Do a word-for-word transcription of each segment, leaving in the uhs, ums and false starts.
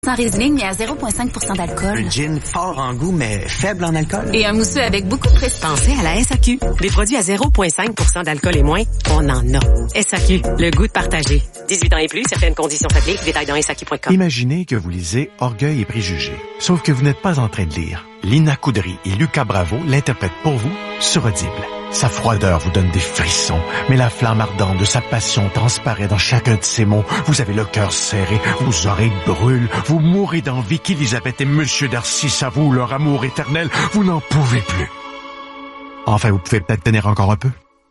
Sans Riesling, mais à zéro virgule cinq pour cent d'alcool. Un gin fort en goût, mais faible en alcool. Et un mousseux avec beaucoup de prestige. Pensez à la S A Q. Des produits à zéro virgule cinq pour cent d'alcool et moins, on en a. S A Q, le goût de partager. dix-huit ans et plus, certaines conditions s'appliquent. Détails dans S A Q point com. Imaginez que vous lisez Orgueil et préjugés. Sauf que vous n'êtes pas en train de lire. Lina Coudry et Lucas Bravo l'interprètent pour vous sur Audible. Sa froideur vous donne des frissons, mais la flamme ardente de sa passion transparaît dans chacun de ses mots. Vous avez le cœur serré, vos oreilles brûlent, vous mourrez d'envie qu'Élisabeth et Monsieur Darcy s'avouent leur amour éternel. Vous n'en pouvez plus. Enfin, vous pouvez peut-être tenir encore un peu.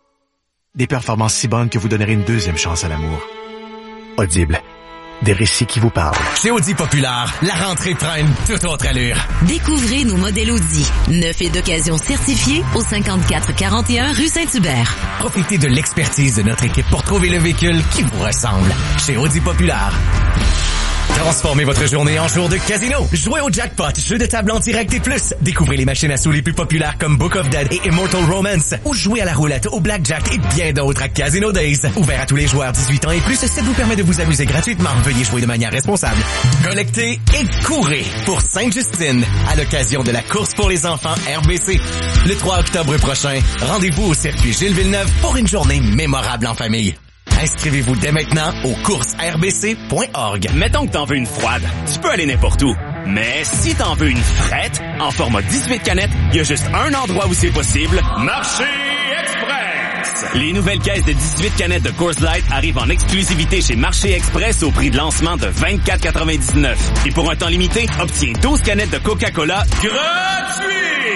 Des performances si bonnes que vous donnerez une deuxième chance à l'amour. Audible. Des récits qui vous parlent. Chez Audi Populaire, la rentrée prend une toute autre allure. Découvrez nos modèles Audi. Neuf et d'occasion certifiés au cinquante-quatre quarante et un rue Saint-Hubert. Profitez de l'expertise de notre équipe pour trouver le véhicule qui vous ressemble. Chez Audi Populaire. Transformez votre journée en jour de casino. Jouez au jackpot, jeu de table en direct et plus. Découvrez les machines à sous les plus populaires comme Book of Dead et Immortal Romance. Ou jouez à la roulette, au blackjack et bien d'autres à Casino Days. Ouvert à tous les joueurs dix-huit ans et plus, ça vous permet de vous amuser gratuitement. Veuillez jouer de manière responsable. Collectez et courez pour Sainte-Justine à l'occasion de la course pour les enfants R B C. Le trois octobre prochain, rendez-vous au circuit Gilles Villeneuve pour une journée mémorable en famille. Inscrivez-vous dès maintenant au courses r b c point org. Mettons que t'en veux une froide, tu peux aller n'importe où. Mais si t'en veux une frette, en format dix-huit canettes, il y a juste un endroit où c'est possible. Marché Express! Les nouvelles caisses de dix-huit canettes de Coors Light arrivent en exclusivité chez Marché Express au prix de lancement de vingt-quatre quatre-vingt-dix-neuf. Et pour un temps limité, obtiens douze canettes de Coca-Cola gratuites!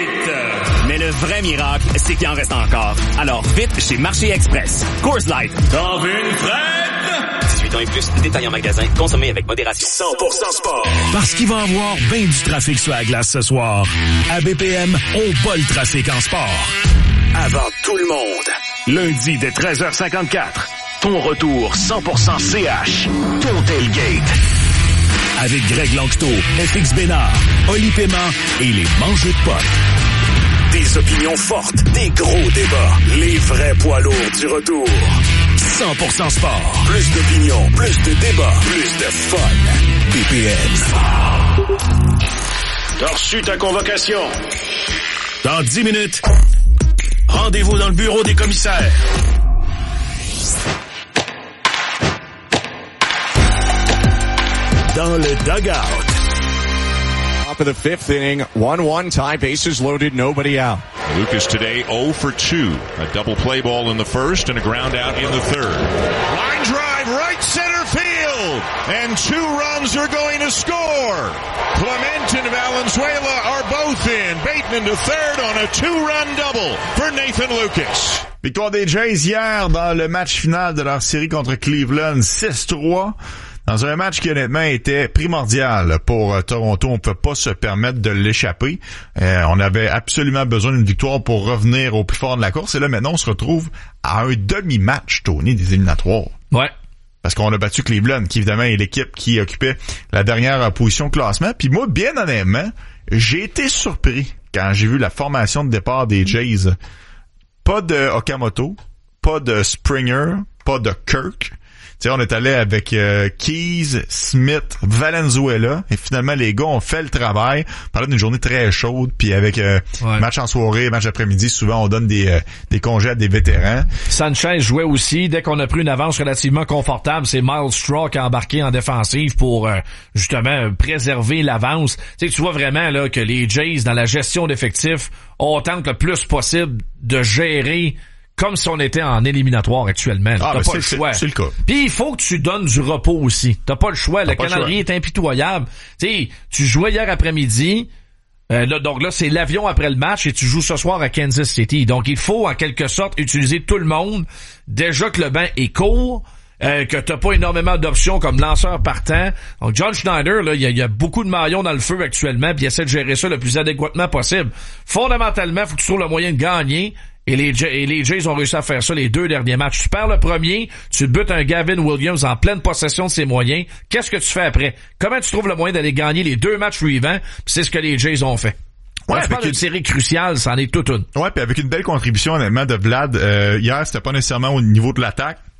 Mais le vrai miracle, c'est qu'il en reste encore. Alors vite chez Marché Express. Coors Light. T'en veux une frette? dix-huit ans et plus, détail en magasin, consommé avec modération. cent pour cent sport. Parce qu'il va y avoir bien du trafic sur la glace ce soir. À B P M, on bat le trafic en sport. Avant tout le monde. Lundi dès treize heures cinquante-quatre. Ton retour cent pour cent C H. Ton tailgate. Avec Greg Langto, F X Bénard, Oli Paiement et les mangeux de potes. Des opinions fortes, des gros débats, les vrais poids lourds du retour. cent pour cent sport. Plus d'opinions, plus de débats, plus de fun. B P M. T'as reçu ta convocation. Dans dix minutes, rendez-vous dans le bureau des commissaires. Dans le dugout. Top of the fifth inning, one one tie, bases loaded, nobody out. Lucas today zero for two. A double play ball in the first and a ground out in the third. Line drive, right center field. And two runs are going to score. Clement and Valenzuela are both in. Bateman to third on a two-run double for Nathan Lucas. Victoire des Jays hier dans le match final de leur série contre Cleveland, six trois. Dans un match qui honnêtement était primordial pour euh, Toronto, on ne peut pas se permettre de l'échapper. Euh, on avait absolument besoin d'une victoire pour revenir au plus fort de la course. Et là maintenant, on se retrouve à un demi-match, Tony, des éliminatoires. Ouais. Parce qu'on a battu Cleveland, qui évidemment est l'équipe qui occupait la dernière position de classement. Puis moi, bien honnêtement, j'ai été surpris quand j'ai vu la formation de départ des Jays. Pas de Okamoto, pas de Springer, pas de Kirk. Tu sais, on est allé avec euh, Keys, Smith, Valenzuela, et finalement les gars ont fait le travail. On parlait d'une journée très chaude, puis avec euh, ouais. match en soirée, match après-midi, souvent on donne des euh, des congés à des vétérans. Sanchez jouait aussi. Dès qu'on a pris une avance relativement confortable, c'est Miles Straw qui a embarqué en défensive pour euh, justement préserver l'avance. Tu sais, tu vois vraiment là que les Jays, dans la gestion d'effectifs, on tente le plus possible de gérer comme si on était en éliminatoire actuellement. Ah, T'as ben pas c'est, le choix. C'est, c'est le cas. Puis il faut que tu donnes du repos aussi. T'as pas le choix. T'as le calendrier est impitoyable. Tu sais, tu jouais hier après-midi. Euh, là, donc là, c'est l'avion après le match et tu joues ce soir à Kansas City. Donc il faut en quelque sorte utiliser tout le monde. Déjà que le banc est court. Euh, que t'as pas énormément d'options comme lanceur partant. Donc John Schneider, là, il y a, y a beaucoup de maillons dans le feu actuellement, puis il essaie de gérer ça le plus adéquatement possible. Fondamentalement, faut que tu trouves le moyen de gagner. Et les, et les Jays ont réussi à faire ça les deux derniers matchs. Tu perds le premier, tu butes un Gavin Williams en pleine possession de ses moyens. Qu'est-ce que tu fais après? Comment tu trouves le moyen d'aller gagner les deux matchs suivants? Puis c'est ce que les Jays ont fait. Ouais, je parle d'une série cruciale, c'en est toute une. Ouais, puis avec une belle contribution honnêtement de Vlad. Euh, hier, c'était pas nécessairement au niveau de l'attaque.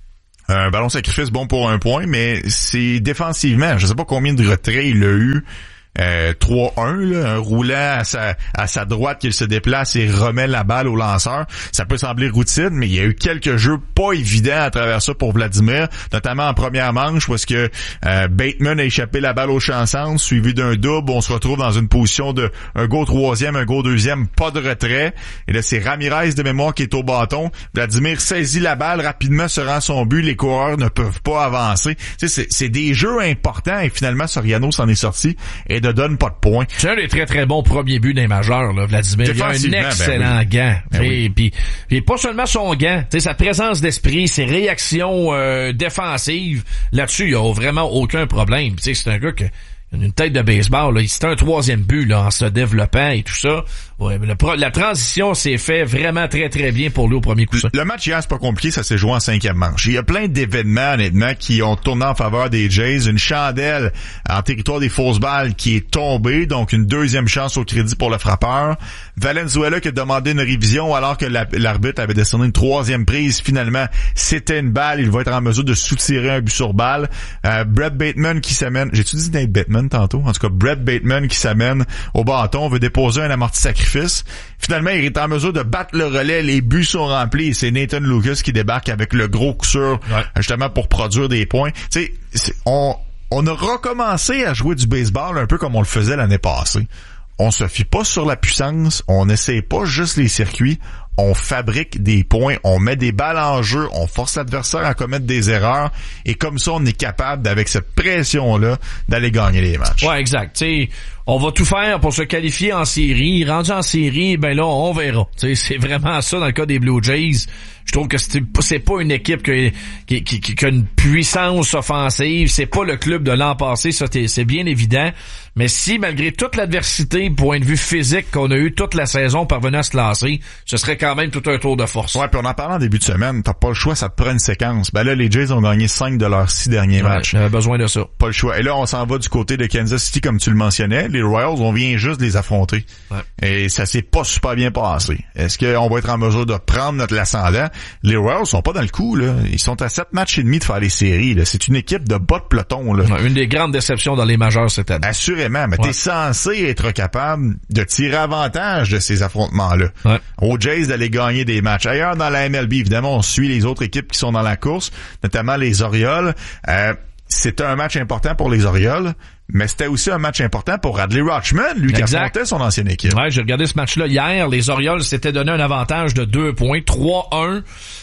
Un ballon sacrifice bon pour un point, mais c'est défensivement. Je sais pas combien de retraits il a eu. Euh, trois un, là, un roulant à sa, à sa droite qu'il se déplace et remet la balle au lanceur. Ça peut sembler routine, mais il y a eu quelques jeux pas évidents à travers ça pour Vladimir, notamment en première manche, parce que euh, Bateman a échappé la balle au champ centre, suivi d'un double. On se retrouve dans une position de un go troisième, un go deuxième, pas de retrait. Et là, c'est Ramirez de mémoire qui est au bâton. Vladimir saisit la balle, rapidement se rend son but. Les coureurs ne peuvent pas avancer. Tu sais, c'est, c'est des jeux importants et finalement, Soriano s'en est sorti et ne donne pas de points. C'est un des très très bons premiers buts des majeurs, là, Vladimir. Il a un excellent ben oui. gant. Ben oui. Puis, puis pas seulement son gant, tu sais, sa présence d'esprit, ses réactions euh, défensives, là-dessus, il y a vraiment aucun problème. Tu sais, c'est un gars qui a une tête de baseball, là. C'était un troisième but là, en se développant et tout ça. Ouais, mais le, la transition s'est fait vraiment très très bien pour lui au premier coup. Ça. Le match hier, c'est pas compliqué, ça s'est joué en cinquième manche. Il y a plein d'événements, honnêtement, qui ont tourné en faveur des Jays. Une chandelle en territoire des fausses balles qui est tombée, donc une deuxième chance au crédit pour le frappeur. Valenzuela qui a demandé une révision alors que la, l'arbitre avait décerné une troisième prise. Finalement, c'était une balle. Il va être en mesure de soutirer un but sur balle. Euh, Brett Bateman qui s'amène... J'ai-tu dit Nate Bateman tantôt? En tout cas, Brett Bateman qui s'amène au bâton, veut déposer un amorti sacrifice. Finalement, il est en mesure de battre le relais. Les buts sont remplis et c'est Nathan Lucas qui débarque avec le gros coup sûr, ouais. justement pour produire des points. Tu sais, on, on a recommencé à jouer du baseball un peu comme on le faisait l'année passée. On se fie pas sur la puissance, on n'essaie pas juste les circuits, on fabrique des points, on met des balles en jeu, on force l'adversaire à commettre des erreurs et comme ça, on est capable, avec cette pression-là, d'aller gagner les matchs. Ouais, exact. T'sais, on va tout faire pour se qualifier en série. Rendu en série, ben là, on verra. T'sais, c'est vraiment ça dans le cas des Blue Jays. Je trouve que c'est, c'est pas une équipe qui, qui, qui, qui a une puissance offensive. C'est pas le club de l'an passé, ça c'est bien évident. Mais si, malgré toute l'adversité, point de vue physique qu'on a eu toute la saison parvenant à se lancer, ce serait quand même tout un tour de force. Ouais, puis on en parle en début de semaine, t'as pas le choix, ça te prend une séquence. Ben là, les Jays ont gagné cinq de leurs six derniers ouais, matchs. J'avais besoin de ça. Pas le choix. Et là, on s'en va du côté de Kansas City, comme tu le mentionnais. Les Royals, on vient juste de les affronter. Ouais. Et ça s'est pas super bien passé. Est-ce qu'on va être en mesure de prendre notre ascendant? Les Royals sont pas dans le coup, là. Ils sont à sept matchs et demi de faire les séries, là. C'est une équipe de bas de peloton, là. Ouais, une des grandes déceptions dans les majeurs cette année. Assurément, mais ouais. t'es censé être capable de tirer avantage de ces affrontements-là. Ouais. Aux Jays d'aller gagner des matchs. Ailleurs dans la M L B, évidemment, on suit les autres équipes qui sont dans la course, notamment les Orioles. Euh, c'était un match important pour les Orioles, mais c'était aussi un match important pour Adley Rutschman, lui exact. Qui affrontait son ancienne équipe. Ouais, j'ai regardé ce match-là hier. Les Orioles s'étaient donné un avantage de deux points, trois un.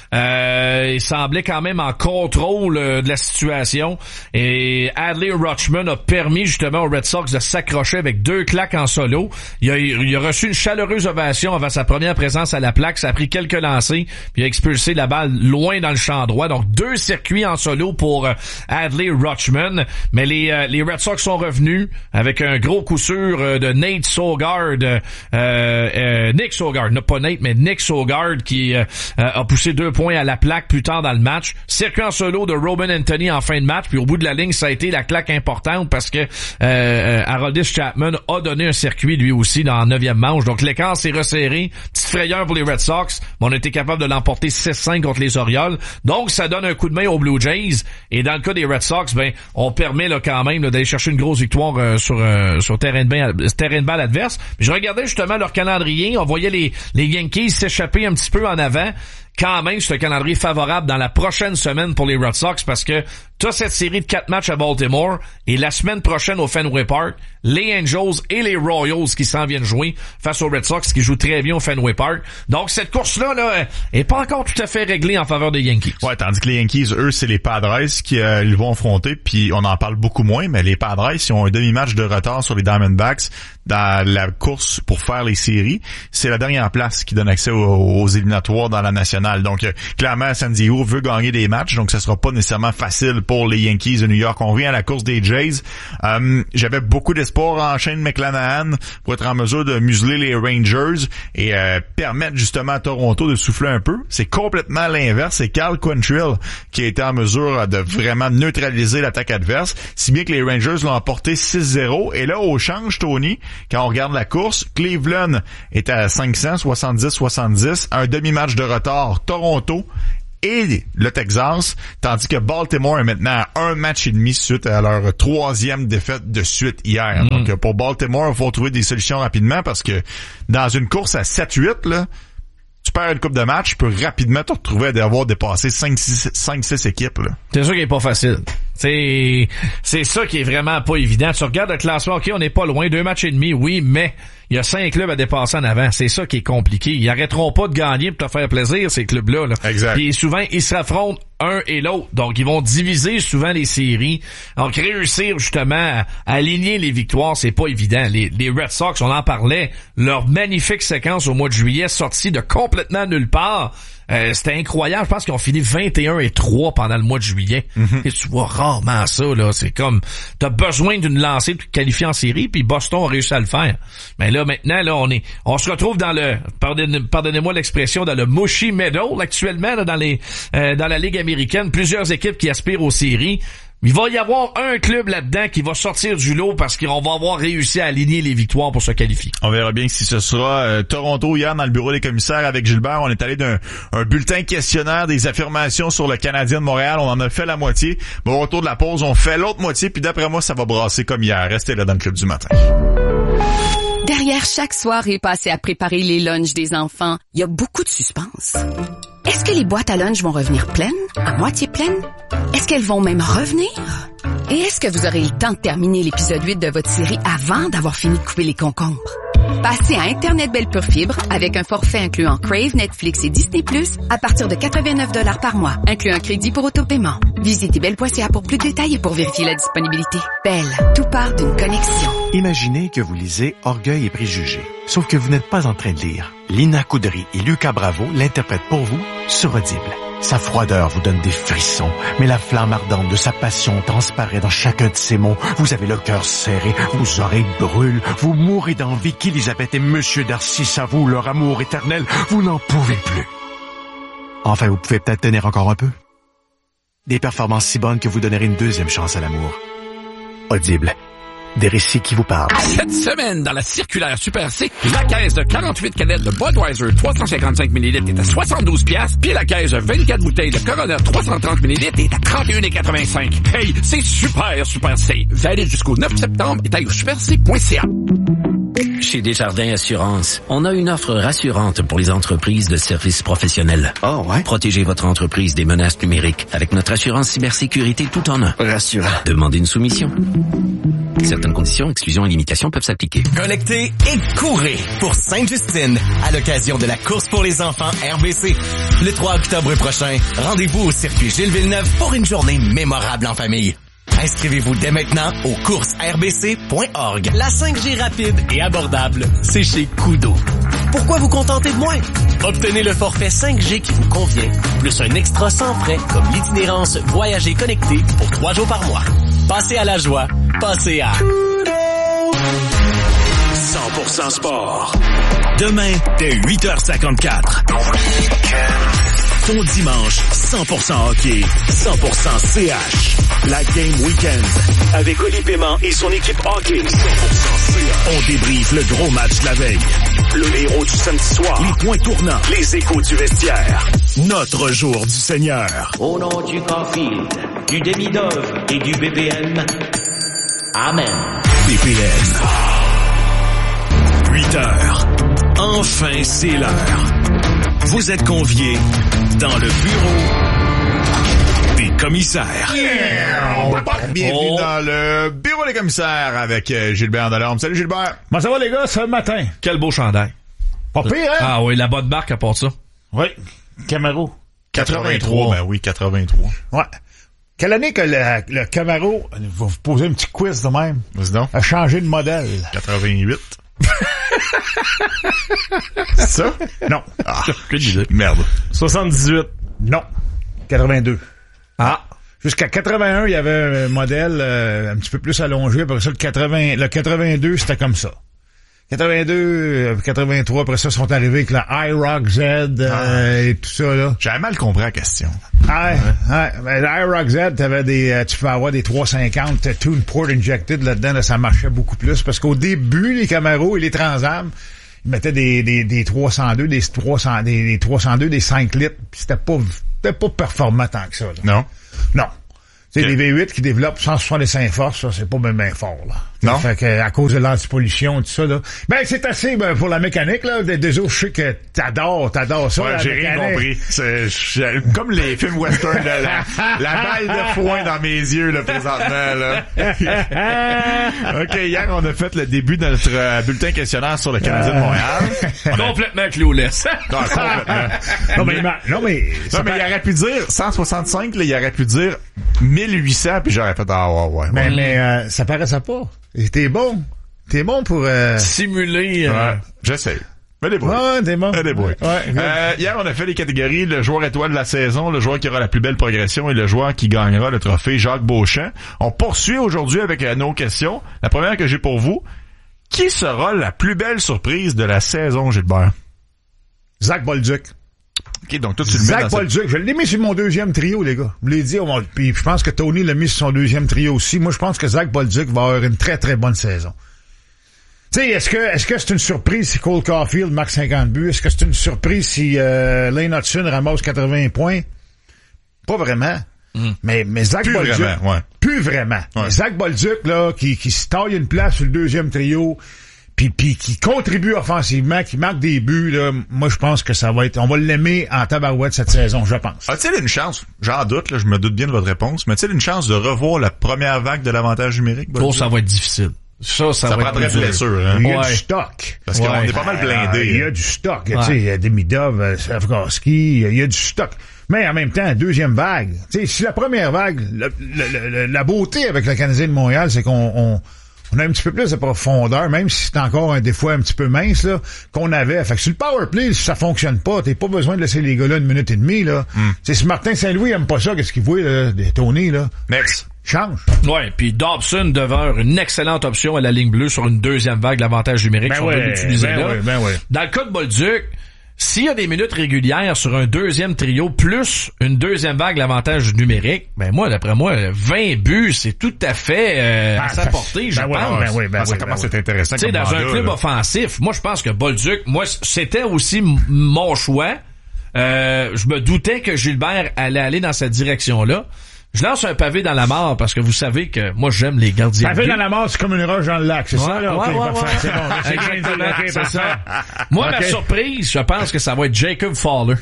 Euh, il semblait quand même en contrôle euh, de la situation. Et Adley Rutschman a permis justement aux Red Sox de s'accrocher avec deux claques en solo. Il a, il a reçu une chaleureuse ovation avant sa première présence à la plaque. Ça a pris quelques lancers, puis il a expulsé la balle loin dans le champ droit. Donc deux circuits en solo pour euh, Adley Rutschman. Mais les, euh, les Red Sox sont revenus avec un gros coup sûr euh, de Nate Sogard. Euh, euh, Nick Sogard, non pas Nate, mais Nick Sogard qui euh, a poussé deux points à la plaque plus tard dans le match. Circuit en solo de Robin Anthony en fin de match, puis au bout de la ligne, ça a été la claque importante parce que euh, Aroldis Chapman a donné un circuit lui aussi dans la neuvième manche. Donc l'écart s'est resserré. Petite frayeur pour les Red Sox, mais on a été capable de l'emporter six cinq contre les Orioles. Donc ça donne un coup de main aux Blue Jays. Et dans le cas des Red Sox, ben on permet là quand même là, d'aller chercher une grosse victoire euh, sur euh, sur terrain de balle, terrain de balle adverse. Mais je regardais justement leur calendrier. On voyait les, les Yankees s'échapper un petit peu en avant. Quand même, c'est un calendrier favorable dans la prochaine semaine pour les Red Sox parce que tu as cette série de quatre matchs à Baltimore et la semaine prochaine au Fenway Park, les Angels et les Royals qui s'en viennent jouer face aux Red Sox qui jouent très bien au Fenway Park. Donc cette course-là là, est pas encore tout à fait réglée en faveur des Yankees. Ouais, tandis que les Yankees, eux, c'est les Padres qui euh, ils vont affronter, puis on en parle beaucoup moins, mais les Padres, ils ont un demi-match de retard sur les Diamondbacks dans la course pour faire les séries. C'est la dernière place qui donne accès aux, aux éliminatoires dans la nationale. Donc, euh, clairement, San Diego veut gagner des matchs, donc ça sera pas nécessairement facile pour les Yankees de New York. On revient à la course des Jays. Euh, j'avais beaucoup d'espoir en Shane McClanahan pour être en mesure de museler les Rangers et euh, permettre justement à Toronto de souffler un peu. C'est complètement l'inverse. C'est Cal Quantrill qui a été en mesure de vraiment neutraliser l'attaque adverse, si bien que les Rangers l'ont emporté six zéro. Et là, au change, Tony, quand on regarde la course, Cleveland est à cinq cents, soixante-dix soixante-dix, un demi-match de retard. Toronto et le Texas, tandis que Baltimore est maintenant à un match et demi suite à leur troisième défaite de suite hier. Mm. Donc, pour Baltimore, il faut trouver des solutions rapidement parce que dans une course à sept huit, là, tu perds une coupe de match, tu peux rapidement te retrouver à avoir dépassé cinq six équipes. Là. C'est ça qui est pas facile. C'est c'est ça qui est vraiment pas évident. Tu regardes le classement, OK, on n'est pas loin, deux matchs et demi, oui, mais il y a cinq clubs à dépasser en avant. C'est ça qui est compliqué. Ils arrêteront pas de gagner pour te faire plaisir, ces clubs-là. Là. Exact. Puis souvent, ils s'affrontent un et l'autre. Donc, ils vont diviser souvent les séries. Donc, réussir justement à, à aligner les victoires, c'est pas évident. Les, les Red Sox, on en parlait, leur magnifique séquence au mois de juillet, sortie de complètement nulle part. Euh, c'était incroyable. Je pense qu'ils ont fini vingt et un et trois pendant le mois de juillet. Mm-hmm. Et tu vois rarement ça, là. C'est comme, t'as besoin d'une lancée pour te qualifier en série, puis Boston a réussi à le faire. Mais là, maintenant, là, on est, on se retrouve dans le, pardonnez, pardonnez-moi l'expression, dans le mushy middle, actuellement, là, dans les, euh, dans la Ligue américaine. Plusieurs équipes qui aspirent aux séries. Il va y avoir un club là-dedans qui va sortir du lot parce qu'on va avoir réussi à aligner les victoires pour se qualifier. On verra bien si ce sera euh, Toronto. Hier, dans le bureau des commissaires avec Gilbert, on est allé d'un un bulletin questionnaire des affirmations sur le Canadien de Montréal. On en a fait la moitié. Bon, au retour de la pause, on fait l'autre moitié. Puis d'après moi, ça va brasser comme hier. Restez là dans le Club du matin. Derrière chaque soirée passée à préparer les lunchs des enfants, il y a beaucoup de suspense. Est-ce que les boîtes à lunch vont revenir pleines? À moitié pleines? Est-ce qu'elles vont même revenir? Et est-ce que vous aurez le temps de terminer l'épisode huit de votre série avant d'avoir fini de couper les concombres? Passez à Internet Belle Pure Fibre avec un forfait incluant Crave, Netflix et Disney plus, à partir de quatre-vingt-neuf dollars par mois, inclut un crédit pour autopaiement. Visitez belle point c a pour plus de détails et pour vérifier la disponibilité. Belle, tout part d'une connexion. Imaginez que vous lisez Orgueil et préjugés, sauf que vous n'êtes pas en train de lire. Lina Coudry et Lucas Bravo l'interprètent pour vous sur Audible. Sa froideur vous donne des frissons, mais la flamme ardente de sa passion transparaît dans chacun de ses mots. Vous avez le cœur serré, vos oreilles brûlent, vous mourrez d'envie qu'Élisabeth et Monsieur Darcy s'avouent leur amour éternel. Vous n'en pouvez plus. Enfin, vous pouvez peut-être tenir encore un peu. Des performances si bonnes que vous donnerez une deuxième chance à l'amour. Audible. Des récits qui vous parlent. Cette semaine, dans la circulaire Super C, la caisse de quarante-huit canettes de Budweiser trois cent cinquante-cinq millilitres est à soixante-douze piastres, puis la caisse de vingt-quatre bouteilles de Corona trois cent trente millilitres est à trente et un quatre-vingt-cinq. Hey, c'est super, Super C. Valide jusqu'au neuf septembre et taille au super c point c a. Chez Desjardins Assurance, on a une offre rassurante pour les entreprises de services professionnels. Oh, ouais? Protégez votre entreprise des menaces numériques avec notre assurance cybersécurité tout en un. Rassurant. Demandez une soumission. Certaines conditions, exclusions et limitations peuvent s'appliquer. Connectez et courez pour Sainte-Justine à l'occasion de la course pour les enfants R B C. Le trois octobre prochain, rendez-vous au circuit Gilles Villeneuve pour une journée mémorable en famille. Inscrivez-vous dès maintenant au courses r b c point org. La cinq G rapide et abordable, c'est chez Koodo. Pourquoi vous contenter de moins? Obtenez le forfait cinq G qui vous convient, plus un extra sans frais comme l'itinérance Voyager connecté pour trois jours par mois. Passez à la joie, passez à cent pour cent sport. Demain, dès huit heures cinquante-quatre. Ton dimanche, cent pour cent hockey, cent pour cent C H. La Game Weekend. Avec Oli Paiement et son équipe hockey. cent pour cent C H. On débriefe le gros match de la veille. Le héros du samedi soir. Les points tournants. Les échos du vestiaire. Notre jour du Seigneur. Au nom du Caulfield, du Demi-Dove et du B P M. Amen. B P M. huit heures. Enfin, c'est l'heure. Vous êtes conviés dans le bureau des commissaires. Yeah! Bienvenue oh. dans le bureau des commissaires avec euh, Gilbert Delorme. Salut Gilbert. Comment ça va les gars, ce matin? Quel beau chandail. Pas pire, hein? Ah oui, la bonne marque à part ça. Oui, Camaro. quatre-vingt-trois. Ben oui, quatre-vingt-trois. Ouais. Quelle année que le, le Camaro, va vous poser un petit quiz de même, a changé de modèle? quatre-vingt-huit. C'est ça? Non. Ah, merde. soixante-dix-huit. Non. quatre-vingt-deux. Ah. Jusqu'à quatre-vingt-un, il y avait un modèle euh, un petit peu plus allongé. Après ça, le quatre-vingts, le quatre-vingt-deux, c'était comme ça. quatre-vingt-deux, quatre-vingt-trois, après ça, sont arrivés avec la iRock Z euh, ah. et tout ça, là. J'avais mal compris la question. Ah, ouais. ouais. Ben, l'iRock Z, t'avais des, euh, tu peux avoir des trois cent cinquante Tune Port Injected là-dedans, là, ça marchait beaucoup plus. Parce qu'au début, les Camaro et les Trans Am, ils mettaient des, des, des trois cent deux, des trois cents, des, des trois cent deux, des cinq litres, pis c'était pas peut-être pas performant tant que ça. Là. Non? Non. Tu sais, Okay. les V huit qui développent cent soixante-cinq forces, ça, c'est pas bien, bien fort, là. Non? Fait que, à cause de l'antipollution et tout ça, là. Ben, c'est assez, ben, pour la mécanique, là. Désolé, je sais que t'adores, t'adores ça, Ouais, la j'ai rien mécanique. compris. C'est, je- comme les films western, là, la, la balle de foin dans mes yeux, là, présentement, là. OK, hier, on a fait le début de notre euh, bulletin questionnaire sur le Canadien de Montréal. Complètement clueless. Non, complètement. Non, mais, non, mais, Non, mais il aurait pu dire cent soixante-cinq, là, il aurait pu dire mille huit cents, puis j'aurais fait, ah, ouais, ouais. Mais, ouais. mais, euh, ça paraissait pas. Et t'es bon. T'es bon pour, euh... Simuler. Euh... Ouais, j'essaie. Mais des bruits. Ouais, t'es bon. Mais des bruits. Ouais, euh, hier, on a fait les catégories, le joueur étoile de la saison, le joueur qui aura la plus belle progression et le joueur qui gagnera le trophée Jacques Beauchamp. On poursuit aujourd'hui avec euh, nos questions. La première que j'ai pour vous, qui sera la plus belle surprise de la saison, Gilbert? Zach Bolduc. OK, donc toi, tu le mets Zach dans Bolduc, je l'ai mis sur mon deuxième trio, les gars. Je l'ai dit, on, puis je pense que Tony l'a mis sur son deuxième trio aussi. Moi, je pense que Zach Bolduc va avoir une très, très bonne saison. Tu sais, est-ce que est-ce que c'est une surprise si Cole Caulfield marque cinquante buts? Est-ce que c'est une surprise si euh, Lane Hudson ramasse quatre-vingts points? Pas vraiment. Mm. Mais, mais Zach plus Bolduc... Vraiment, ouais. Plus vraiment. Ouais. Zach Bolduc, là, qui, qui se taille une place sur le deuxième trio... Puis, puis qui contribue offensivement, qui marque des buts, là, moi je pense que ça va être, on va l'aimer en tabarouette cette saison, je pense. A-t-il une chance, j'en doute, là, je me doute bien de votre réponse, mais a-t-il une chance de revoir la première vague de l'avantage numérique? Oh, ça va être difficile. Ça, ça, ça va prendrait être blessure, hein? Il y a ouais. du stock. Parce ouais. qu'on est pas mal blindé. Euh, il y a du stock. Ouais. Tu sais, il y a Demidov, Slavkovski, il y a du stock. Mais en même temps, deuxième vague. Tu sais, si la première vague, le, le, le, la beauté avec le Canadien de Montréal, c'est qu'on on, on a un petit peu plus de profondeur, même si c'est encore un des fois un petit peu mince, là, qu'on avait. Fait que sur le power play, si ça fonctionne pas, t'as pas besoin de laisser les gars là une minute et demie, là. Mm. Tu sais, si Martin Saint-Louis aime pas ça, qu'est-ce qu'il voit, là, de Tony, là? Next. Change. Ouais, puis Dobson demeure une excellente option à la ligne bleue sur une deuxième vague, l'avantage numérique, ben si on ouais, veut l'utiliser ben là. Ouais, ben ouais. Dans le cas de Bolduc, s'il y a des minutes régulières sur un deuxième trio plus une deuxième vague, l'avantage numérique, ben moi, d'après moi, vingt buts, c'est tout à fait euh, ah, à sa portée, je ben pense. Ouais, ben oui, ben ah, ça oui, commence ben à être intéressant. Tu sais, dans mandat, un club là. offensif, moi, je pense que Bolduc, moi, c'était aussi m- mon choix. Euh, je me doutais que Gilbert allait aller dans cette direction-là. Je lance un pavé dans la mare parce que vous savez que moi j'aime les gardiens. Pavé dans la mare, c'est comme une roche dans le lac, c'est ouais, ça là? Ouais, okay, ouais, parfait, ouais. c'est bon. C'est Exactement, okay, c'est parfait. ça. Moi, okay. ma surprise, je pense que ça va être Jacob Fowler.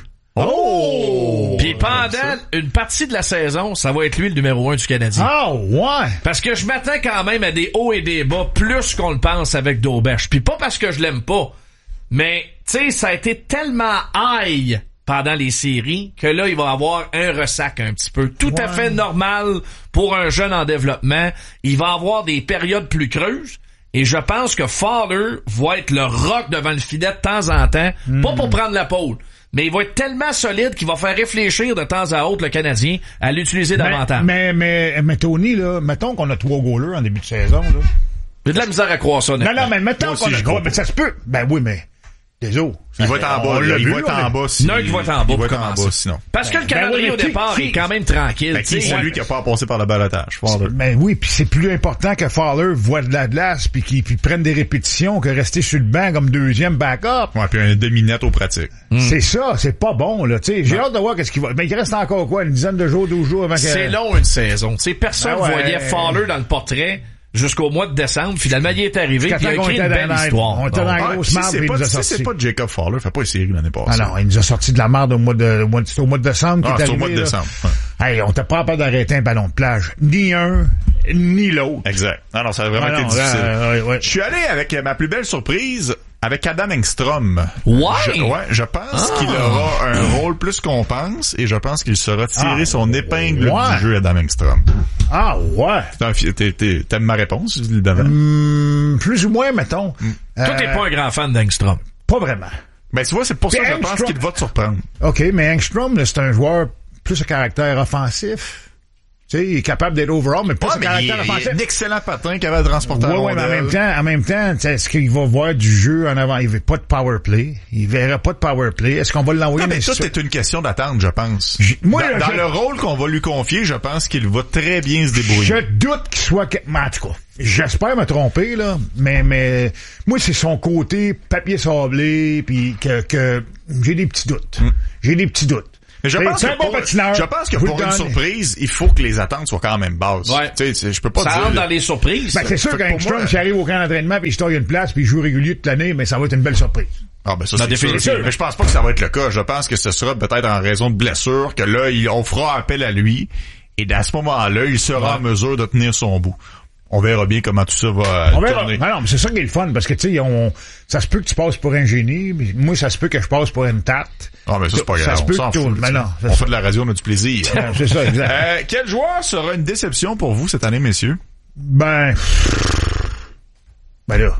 Oh! Puis pendant une partie de la saison, ça va être lui le numéro un du Canadien. Ah, ouais! Parce que je m'attends quand même à des hauts et des bas plus qu'on le pense avec Daubèche. Puis pas parce que je l'aime pas, mais tu sais, ça a été tellement high pendant les séries que là, il va avoir un ressac un petit peu. Tout ouais. à fait normal pour un jeune en développement. Il va avoir des périodes plus creuses. Et je pense que Fowler va être le rock devant le filet de temps en temps. Mm. Pas pour prendre la pôle. Mais il va être tellement solide qu'il va faire réfléchir de temps à autre le Canadien à l'utiliser mais, davantage. Mais, mais, mais Tony, là, mettons qu'on a trois goalers en début de saison, là. J'ai de la misère à croire ça, Non, non, mais mettons qu'on a trois, mais ça se peut. Ben oui, mais, désolé. Il va être en bas, il va être en bas sinon. Non, il va être en bas pour commencer. Sinon. Parce que le calendrier ben oui, au départ qui, est quand même tranquille. Ben, qui est celui qui a pas passé par le balotage, Fowler. Ben oui, puis c'est plus important que Fowler voit de la glace puis qu'il puis prenne des répétitions que rester sur le banc comme deuxième backup. Ouais, puis un demi-net aux pratiques. Mm. C'est ça, c'est pas bon là, tu sais. J'ai hâte de voir qu'est-ce qu'il va. Mais il reste encore quoi, une dizaine de jours, douze jours avant que. C'est long une saison. Tu sais, personne ben ouais. voyait Fowler dans le portrait. Jusqu'au mois de décembre, finalement, il est arrivé et il a écrit une belle histoire. On était dans la grosse marde, et il nous a sorti. Si c'est pas Jacob Fowler, fait pas une série l'année passée. Ah non, il nous a sorti de la marde au mois de, c'était au mois de décembre ah, qu'il est arrivé. au mois de décembre. Ouais. Hey, on t'a pas peur d'arrêter un ballon de plage. Ni un, ni l'autre. Exact. Non, non, ça a vraiment ah été non, difficile. Là, ouais, ouais. Je suis allé avec ma plus belle surprise. Avec Adam Engstrom. Ouais. Je, ouais, je pense ah. qu'il aura un rôle plus qu'on pense et je pense qu'il saura tirer ah. son épingle ouais. du jeu, Adam Engstrom. Ah ouais. T'es, t'es, t'aimes ma réponse, évidemment? Mmh, plus ou moins, mettons. Mmh. Euh, Toi, t'es pas un grand fan d'Engstrom. Pas vraiment. Ben, tu vois, c'est pour ça que je pense qu'il va te surprendre. OK, mais Engstrom, là, c'est un joueur plus à caractère offensif. Tu sais, il est capable d'être overall, mais pas ouais, ce caractère offensif. Il est un excellent patin capable de transporter ouais, la ouais, mais en même temps, en même temps, est-ce qu'il va voir du jeu en avant? Il veut pas de power play. Il verra pas de power play. Est-ce qu'on va l'envoyer? Non, mais ça, c'est une question d'attente, je pense. J- Moi, dans, là, dans je... le rôle qu'on va lui confier, je pense qu'il va très bien se débrouiller. Je doute qu'il soit, mais en tout cas, j'espère me tromper, là, mais, mais, moi, c'est son côté papier sablé, puis que, que, j'ai des petits doutes. Mm. J'ai des petits doutes. Mais je c'est, pense c'est que un bon pour, patineur. je pense que vous pour le une donne. surprise, il faut que les attentes soient quand même basses. Ouais. Tu sais, je peux pas ça dire. rentre dans les surprises. Ben, c'est sûr Fait que qu'un pour moi- Engstrom, s'il arrive au camp d'entraînement puis il se taille une place puis il joue régulier toute l'année, mais ça va être une belle surprise. Ah ben ça Non, c'est sûr. définitivement. Mais je pense pas que ça va être le cas. Je pense que ce sera peut-être en raison de blessure que là, il, on fera appel à lui et à ce moment-là, il sera Ouais. en mesure de tenir son bout. On verra bien comment tout ça va On verra. tourner. Ben non, mais c'est ça qui est le fun, parce que, tu sais, on, ça se peut que tu passes pour un génie, mais moi, ça se peut que je passe pour une tarte. Ah, mais ça, c'est pas grave. Ça se On peut s'en que tout- fout. ben non, on fait de la radio, on a du plaisir. c'est ça, exact. Euh, quel joueur sera une déception pour vous cette année, messieurs? Ben, ben là,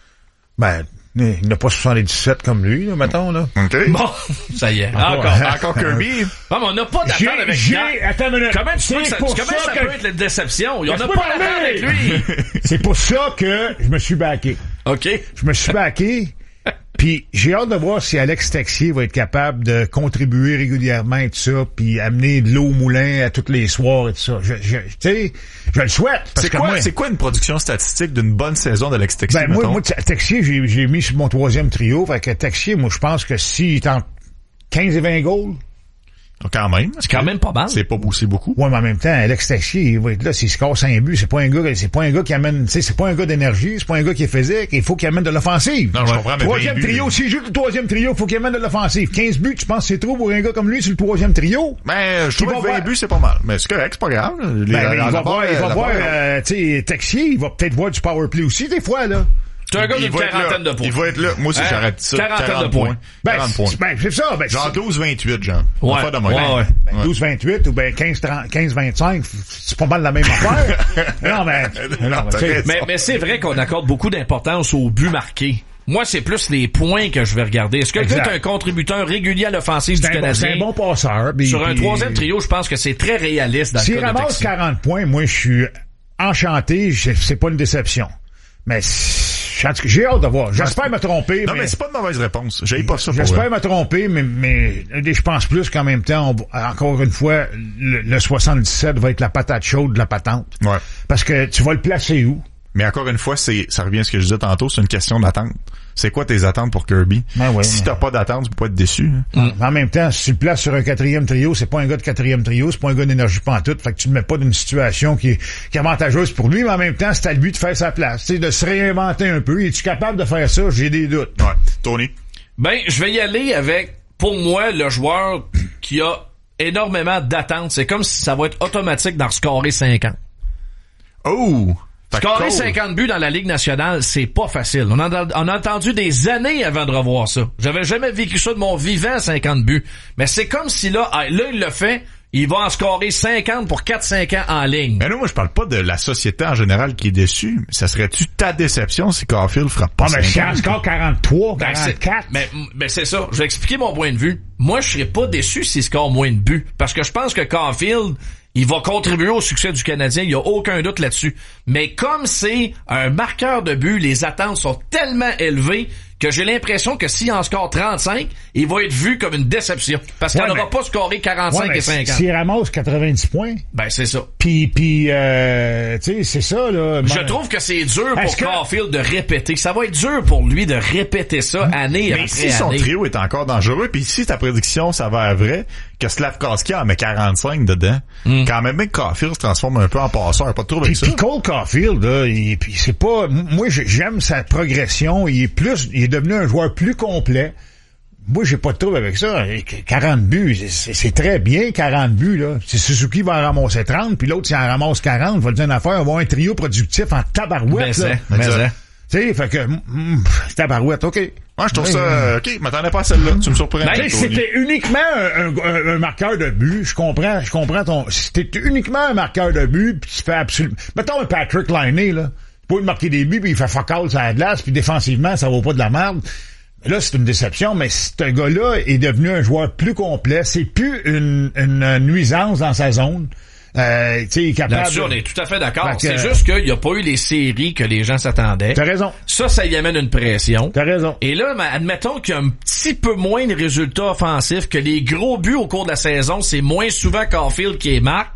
ben, il n'a pas soixante-dix-sept comme lui, là, mettons, là. OK. Bon, ça y est. Encore. Encore. Encore Kirby? Non, mais on n'a pas J'ai, d'attente avec j'ai, Nat. attends une minute. Comment tu peux que C'est ça, pour comment ça ça que- peut être la déception? On n'a Laisse-moi pas parler. d'attente avec lui. C'est pour ça que je me suis backé. OK. Je me suis backé, puis j'ai hâte de voir si Alex Texier va être capable de contribuer régulièrement et tout ça, puis amener de l'eau au moulin à tous les soirs et tout ça. Je, je, tu sais, je le souhaite. Parce C'est que quoi, moi, c'est quoi une production statistique d'une bonne saison d'Alex Texier, ben moi, mettons? moi, Texier, j'ai, j'ai mis sur mon troisième trio. Fait que Texier, moi, je pense que s'il est en quinze et vingt goals, Quand même. C'est quand même pas mal. C'est pas aussi beaucoup. ouais, mais en même temps, Alex Texier, il va être là, s'il score cinq buts, c'est pas un gars, c'est pas un gars qui amène, tu sais, c'est pas un gars d'énergie, c'est pas un gars qui est physique, il faut qu'il amène de l'offensive. Non, je comprends, mais Troisième vingt buts, trio, là. s'il joue le troisième trio, il faut qu'il amène de l'offensive. quinze buts, tu penses que c'est trop pour un gars comme lui sur le troisième trio? Ben, je Qui trouve va que vingt voir- buts, c'est pas mal. Mais c'est correct, c'est pas grave. Les- Ben, mais la- il la va barre, voir, il va la voir, barre, euh, tu sais, Texier, il va peut-être voir du power play aussi, des fois, là. C'est un gars il d'une va être quarantaine là. de points. Il va être là. Moi aussi, Hein? j'arrête ça. Quarantaine quarante de points. points. Ben, quarante points. c'est, ben, c'est ça, ben, Genre c'est- douze vingt-huit, genre. Ouais. Pas de Ouais, moyen. ouais. ben, douze vingt-huit ou ben quinze trente, quinze vingt-cinq, c'est pas mal la même affaire. non, mais, non, Non, mais, t'as tu sais, raison. Mais, mais c'est vrai qu'on accorde beaucoup d'importance aux buts marqués. Moi, c'est plus les points que je vais regarder. Est-ce que Exact. tu es un contributeur régulier à l'offensive du c'est un, bon, Canadien? c'est un bon passeur. puis- Sur un puis- troisième trio, je pense que c'est très réaliste dans le S'il cas de ramasse Texier. quarante points, moi, je suis enchanté, je- c'est pas une déception. Mais, en tout cas, j'ai hâte de voir. J'espère me tromper, Non, mais, mais c'est pas de mauvaise réponse. J'ai pas ça pour j'espère vrai. me tromper, mais, mais je pense plus qu'en même temps, on va- encore une fois, le, le soixante-dix-sept va être la patate chaude de la patente. Ouais. Parce que tu vas le placer où? Mais encore une fois, c'est, ça revient à ce que je disais tantôt, c'est une question d'attente. C'est quoi tes attentes pour Kirby? Ben ouais, si mais- t'as pas d'attente, tu peux pas être déçu. hein. En même temps, si tu le places sur un quatrième trio, c'est pas un gars de quatrième trio, c'est pas un gars d'énergie pantoute, fait que tu le mets pas d'une situation qui est, qui est avantageuse pour lui, mais en même temps, c'est à lui de faire sa place, tu sais, de se réinventer un peu. Es-tu capable de faire ça? J'ai des doutes. Ouais. Tony? Ben, je vais y aller avec, pour moi, le joueur qui a énormément d'attentes. C'est comme si ça va être automatique d'en scorer cinquante. Oh! Fait que Scorer Cole- cinquante buts dans la Ligue nationale, c'est pas facile. On a, on a entendu des années avant de revoir ça. J'avais jamais vécu ça de mon vivant, cinquante buts. Mais c'est comme si là, ah, là, il le fait, il va en scorer cinquante pour quatre cinq ans en ligne. Mais non, moi, je parle pas de la société en général qui est déçue. Ça serait-tu ta déception si Caulfield fera pas Ah, mais si cinquante? en score quarante-trois, Ben, c'est- quarante-quatre. Mais, mais c'est ça. Je vais expliquer mon point de vue. Moi, je serais pas déçu s'il score moins de buts. Parce que je pense que Caulfield, il va contribuer au succès du Canadien. Il y a aucun doute là-dessus. Mais comme c'est un marqueur de but, les attentes sont tellement élevées que j'ai l'impression que s'il en score trente-cinq, il va être vu comme une déception. Parce qu'il Ouais, n'aura mais- pas scoré quarante-cinq Ouais, mais et cinquante. s'il ramasse quatre-vingt-dix points, Ben, c'est ça. puis, puis euh, tu sais, c'est ça, là. Je trouve que c'est dur pour Est-ce que- Caulfield de répéter. Ça va être dur pour lui de répéter ça année Mais après si son année. trio est encore dangereux, puis si ta prédiction s'avère vraie, que Slavkovski en met quarante-cinq dedans, quand même, bien que Caulfield se transforme un peu en passeur, pas de trouble Puis, avec ça. puis Cole Caulfield, là, il, puis c'est pas, moi j'ai- j'aime sa progression, il est plus, il est devenu un joueur plus complet. Moi, j'ai pas de trouble avec ça. quarante buts, c'est, c'est très bien, quarante buts, là. C'est Suzuki va en ramasser trente, puis l'autre, s'il en ramasse quarante, va le dire une affaire, on va avoir un trio productif en tabarouette, Mais là. c'est, mais c'est. Tu sais, fait que, mm, tabarouette, OK. Moi, je trouve Oui, ça, oui. euh, ok, je m'attendais pas à celle-là. Tu me surprends. Ben, Tony. si c'était uniquement un, un- un marqueur de but, je comprends, je comprends ton, si c'était uniquement un marqueur de but, puis tu fais absolument, mettons un Patrick Laine, là. Il peut marquer des buts, puis il fait fuck all sur la glace, puis défensivement, ça vaut pas de la merde. Mais là, c'est une déception, mais ce gars-là est devenu un joueur plus complet. C'est plus une, une nuisance dans sa zone. Euh, tu sais, il est capable. Là-dessus, on est tout à fait d'accord. Fait que- C'est juste qu'il n'y a pas eu les séries que les gens s'attendaient. T'as raison. Ça, ça y amène une pression. T'as raison. Et là, ben, admettons qu'il y a un petit peu moins de résultats offensifs, que les gros buts au cours de la saison, c'est moins souvent Caulfield qui est marque.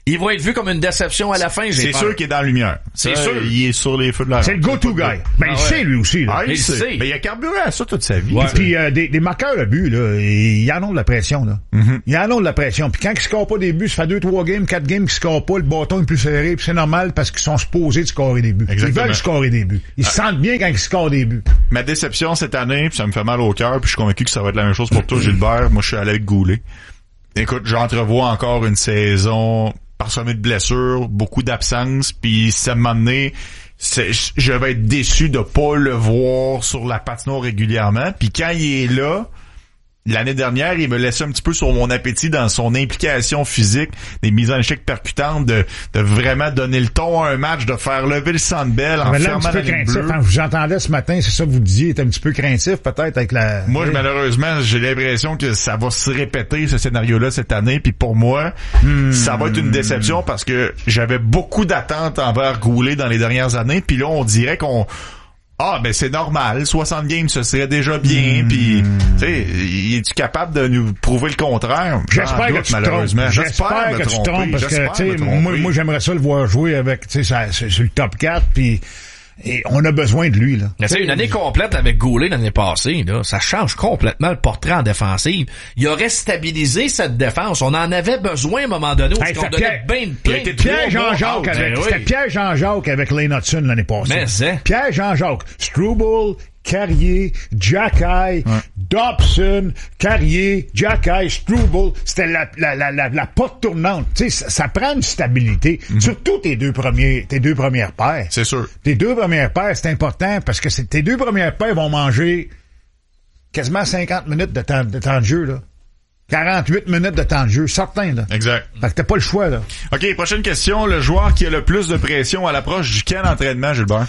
il va être vu comme une déception à la fin, j'ai C'est peur. sûr qu'il est dans la lumière. C'est Ça, sûr. Il est sur les feux de la C'est le go-to guy. Ben, il ouais. sait, lui aussi, là. Ah, il, Il sait. sait. Mais il a carburé à ça toute sa vie. Ouais. Puis euh, des, des marqueurs de but, là, ils en ont de la pression, là. Mm-hmm. Ils en ont de la pression. Puis quand ils scorent pas des buts, ça fait deux, trois games, quatre games qu'ils scorent pas, le bâton est plus serré, puis c'est normal parce qu'ils sont supposés de scorer des buts. Exactement. Ils veulent scorer des buts. Ils se sentent bien quand ils scorent des buts. Ma déception cette année, puis ça me fait mal au cœur, puis je suis convaincu que ça va être la même chose pour toi, Gilbert. Moi, je suis allé avec Goulet. Écoute, j'entrevois encore une saison parsemée de blessures, beaucoup d'absences, puis ça m'a amené, c'est, je vais être déçu de pas le voir sur la patinoire régulièrement. Puis quand il est là, l'année dernière, il me laissait un petit peu sur mon appétit dans son implication physique, des mises en échec percutantes, de, de vraiment donner le ton à un match, de faire lever le Sandbell en Mais là, un fermant petit la peu ligne craintif. bleue. Quand je vous entendais ce matin, c'est ça que vous disiez, il était un petit peu craintif, peut-être, avec la... Moi, malheureusement, j'ai l'impression que ça va se répéter, ce scénario-là, cette année. Puis pour moi, Hmm. ça va être une déception parce que j'avais beaucoup d'attentes envers Goulet dans les dernières années. Puis là, on dirait qu'on... Ah, ben c'est normal, soixante games, ce serait déjà bien. Hmm. Puis, tu sais, es-tu capable de nous prouver le contraire? J'en J'espère que doute, tu te malheureusement. trompes. J'espère me que tu te tromper. trompes parce J'espère que, tu me sais, tromper. moi, moi, j'aimerais ça le voir jouer avec, tu sais, ça- c'est- sur le top quatre, puis et on a besoin de lui, là. Mais c'est une année complète avec Goulet l'année passée, là. Ça change complètement le portrait en défensive. Il aurait stabilisé cette défense. On en avait besoin à un moment donné. Hey, Où on c'était donnait Pierre- bien de plein de Pierre trois Jean-Jacques mots out. avec, Ben c'était oui. Pierre Jean-Jacques avec Lane Hudson l'année passée. Mais c'est. Pierre Jean-Jacques, Struble, Carrier, Jacky, Dobson, Carrier, Jacky, Struble, c'était la, la, la, la, la porte tournante. Tu sais, ça, ça prend une stabilité. Surtout tes deux premiers, tes deux premières paires. C'est sûr. Tes deux premières paires, c'est important parce que c'est, tes deux premières paires vont manger quasiment cinquante minutes de temps, de temps de jeu, là. quarante-huit minutes de temps de jeu, certain, là. Exact. Fait que t'as pas le choix, là. OK, prochaine question. Le joueur qui a le plus de pression à l'approche du camp d'entraînement, Gilbert?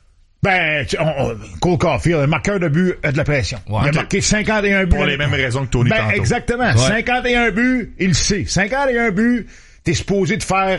Ben, tu- on, on, Cole Caulfield, un marqueur de but a de la pression. Ouais, il a ok. marqué cinquante et un buts. Pour les mêmes raisons que Tony ben, tantôt. exactement. Ouais. cinquante et un buts, il le sait. cinquante et un buts, t'es supposé de faire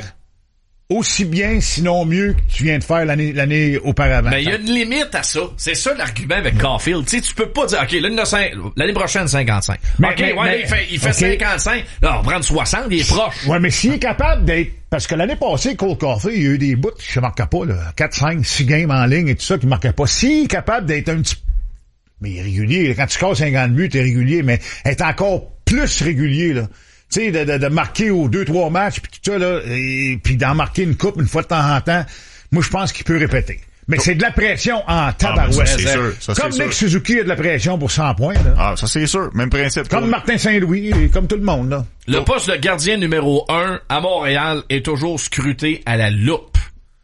aussi bien, sinon mieux, que tu viens de faire l'année, l'année auparavant. Mais il y a une limite à ça. C'est ça l'argument avec Caulfield. Tu sais, tu peux pas dire, OK, l'année, de cinq- l'année prochaine, cinquante-cinq. Mais- OK, mais- ouais, mais- là, il fait, il fait OK. cinquante-cinq. Là, on va prendre soixante, il est proche. Ouais, mais s'il est capable d'être... Parce que l'année passée, Cole Caulfield, il y a eu des bouts qui ne marquaient pas, là. quatre, cinq, six games en ligne et tout ça qui ne marquaient pas. S'il est capable d'être un petit... Mais il est régulier. Quand tu scores cinquante buts, t'es régulier, mais être encore plus régulier, là. Tu sais, de, de, de marquer aux deux, trois matchs, puis tout ça, là, et puis d'en marquer une coupe une fois de temps en temps, moi, je pense qu'il peut répéter. Mais c'est de la pression en tabarouette. Ah, ça, c'est sûr. Ça, comme c'est Nick sûr. Suzuki a de la pression pour cent points, là. Ah, ça c'est sûr. Même principe. Comme Martin Saint-Louis, et comme tout le monde, là. Le poste de gardien numéro un à Montréal est toujours scruté à la loupe.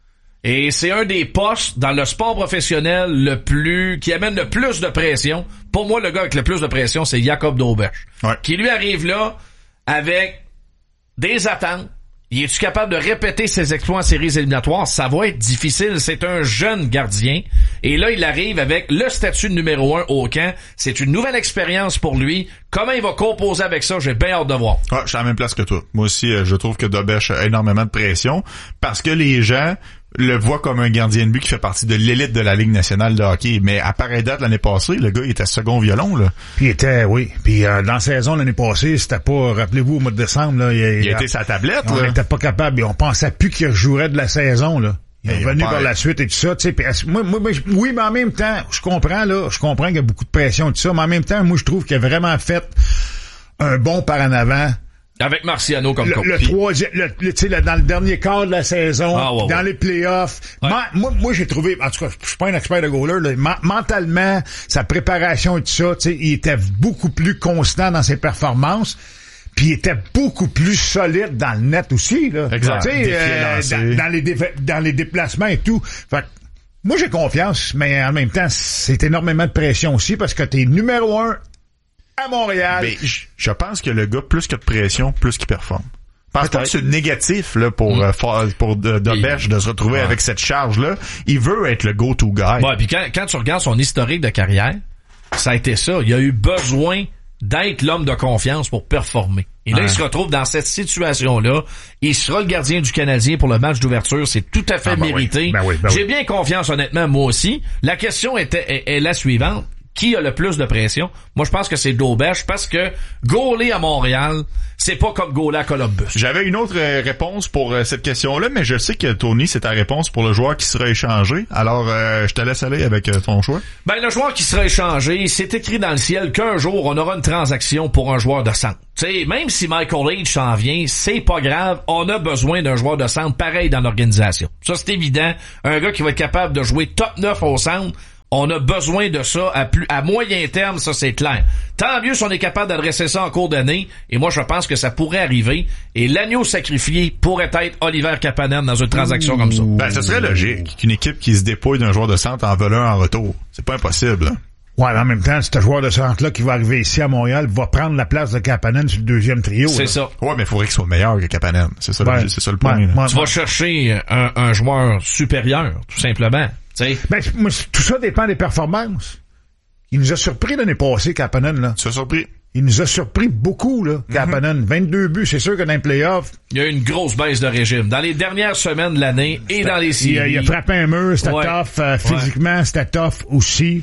Et c'est un des postes dans le sport professionnel le plus, qui amène le plus de pression. Pour moi, le gars avec le plus de pression, c'est Jacob Dauberge. Ouais. Qui lui arrive là avec des attentes. Il est-tu capable de répéter ses exploits en séries éliminatoires? Ça va être difficile. C'est un jeune gardien. Et là, il arrive avec le statut de numéro un au camp. C'est une nouvelle expérience pour lui. Comment il va composer avec ça? J'ai bien hâte de voir. Ah, je suis à la même place que toi. Moi aussi, euh, je trouve que Dobech a énormément de pression parce que les gens le voient comme un gardien de but qui fait partie de l'élite de la Ligue nationale de hockey. Mais à pareille date l'année passée, le gars il était second violon, là. Puis il était, oui. Puis euh, dans la saison l'année passée, c'était pas, rappelez-vous, au mois de décembre, là, il, Il a été sa tablette, on là. n'était pas capable. On pensait plus qu'il rejouerait de la saison, là. Il est Mais revenu il a pas- par la suite et tout ça, tu sais. Puis, est-ce- moi, moi, moi, je- oui, mais en même temps, je comprends, là, je comprends qu'il y a beaucoup de pression et tout ça, mais en même temps, moi, je trouve qu'il a vraiment fait un bon par en avant. Avec Marciano comme Le, coach. le troisième, le, le- tu sais, le- dans le dernier quart de la saison, Ah, ouais, dans ouais. les playoffs. Ma- moi, moi, j'ai trouvé, en tout cas, je suis pas un expert de goaler, là, men- mentalement, sa préparation et tout ça, tu sais, il était beaucoup plus constant dans ses performances. Puis il était beaucoup plus solide dans le net aussi, là. Exact. Tu sais, Défier, euh, lancer. dans, dans les défa- dans les déplacements et tout. Fait que, moi, j'ai confiance, mais en même temps, c'est énormément de pression aussi parce que t'es numéro un à Montréal. Mais je- je pense que le gars, plus qu'il y a de pression, plus qu'il performe. Je pense pas que c'est négatif là pour Mm. euh, faire- pour de, Dobech de se retrouver Ouais. avec cette charge-là. Il veut être le go-to guy. Ouais, puis quand, quand tu regardes son historique de carrière, ça a été ça. Il a eu besoin d'être l'homme de confiance pour performer. Et là, Ouais. il se retrouve dans cette situation-là. Il sera le gardien du Canadien pour le match d'ouverture. C'est tout à fait Ah, ben mérité. oui. Ben oui, ben J'ai oui. bien confiance, honnêtement, moi aussi. La question était est, est la suivante. qui a le plus de pression? Moi, je pense que c'est Daubèche parce que gauler à Montréal, c'est pas comme gauler à Columbus. J'avais une autre euh, réponse pour euh, cette question-là, mais je sais que Tony, c'est ta réponse pour le joueur qui sera échangé. Alors, euh, je te laisse aller avec euh, ton choix. Ben, le joueur qui sera échangé, c'est écrit dans le ciel qu'un jour, on aura une transaction pour un joueur de centre. Tu sais, même si Michael H s'en vient, c'est pas grave, on a besoin d'un joueur de centre pareil dans l'organisation. Ça, c'est évident. Un gars qui va être capable de jouer top neuf au centre, on a besoin de ça à plus à moyen terme, ça c'est clair. Tant mieux si on est capable d'adresser ça en cours d'année, et moi je pense que ça pourrait arriver, et l'agneau sacrifié pourrait être Oliver Kapanen dans une transaction Ouh. Comme ça. Ben, ce serait logique qu'une équipe qui se dépouille d'un joueur de centre en vole un en retour. C'est pas impossible, hein? Ouais, mais en même temps, ce joueur de centre-là qui va arriver ici à Montréal va prendre la place de Kapanen sur le deuxième trio. C'est là. ça. Ouais, mais il faudrait qu'il soit meilleur que Kapanen. C'est ça, ouais. le, c'est ça le point. Ouais, ouais, tu ouais. vas chercher un, un joueur supérieur, tout simplement. T'sais. Ben, moi, tout ça dépend des performances. Il nous a surpris l'année passée, Kapanen, là. Tu as surpris? Il nous a surpris beaucoup, là, Kapanen. Mm-hmm. vingt-deux buts, c'est sûr que dans les playoffs... Il y a eu une grosse baisse de régime. Dans les dernières semaines de l'année et dans les séries. Il a, il a frappé un mur, c'était ouais. tough. Euh, physiquement, ouais. c'était tough aussi.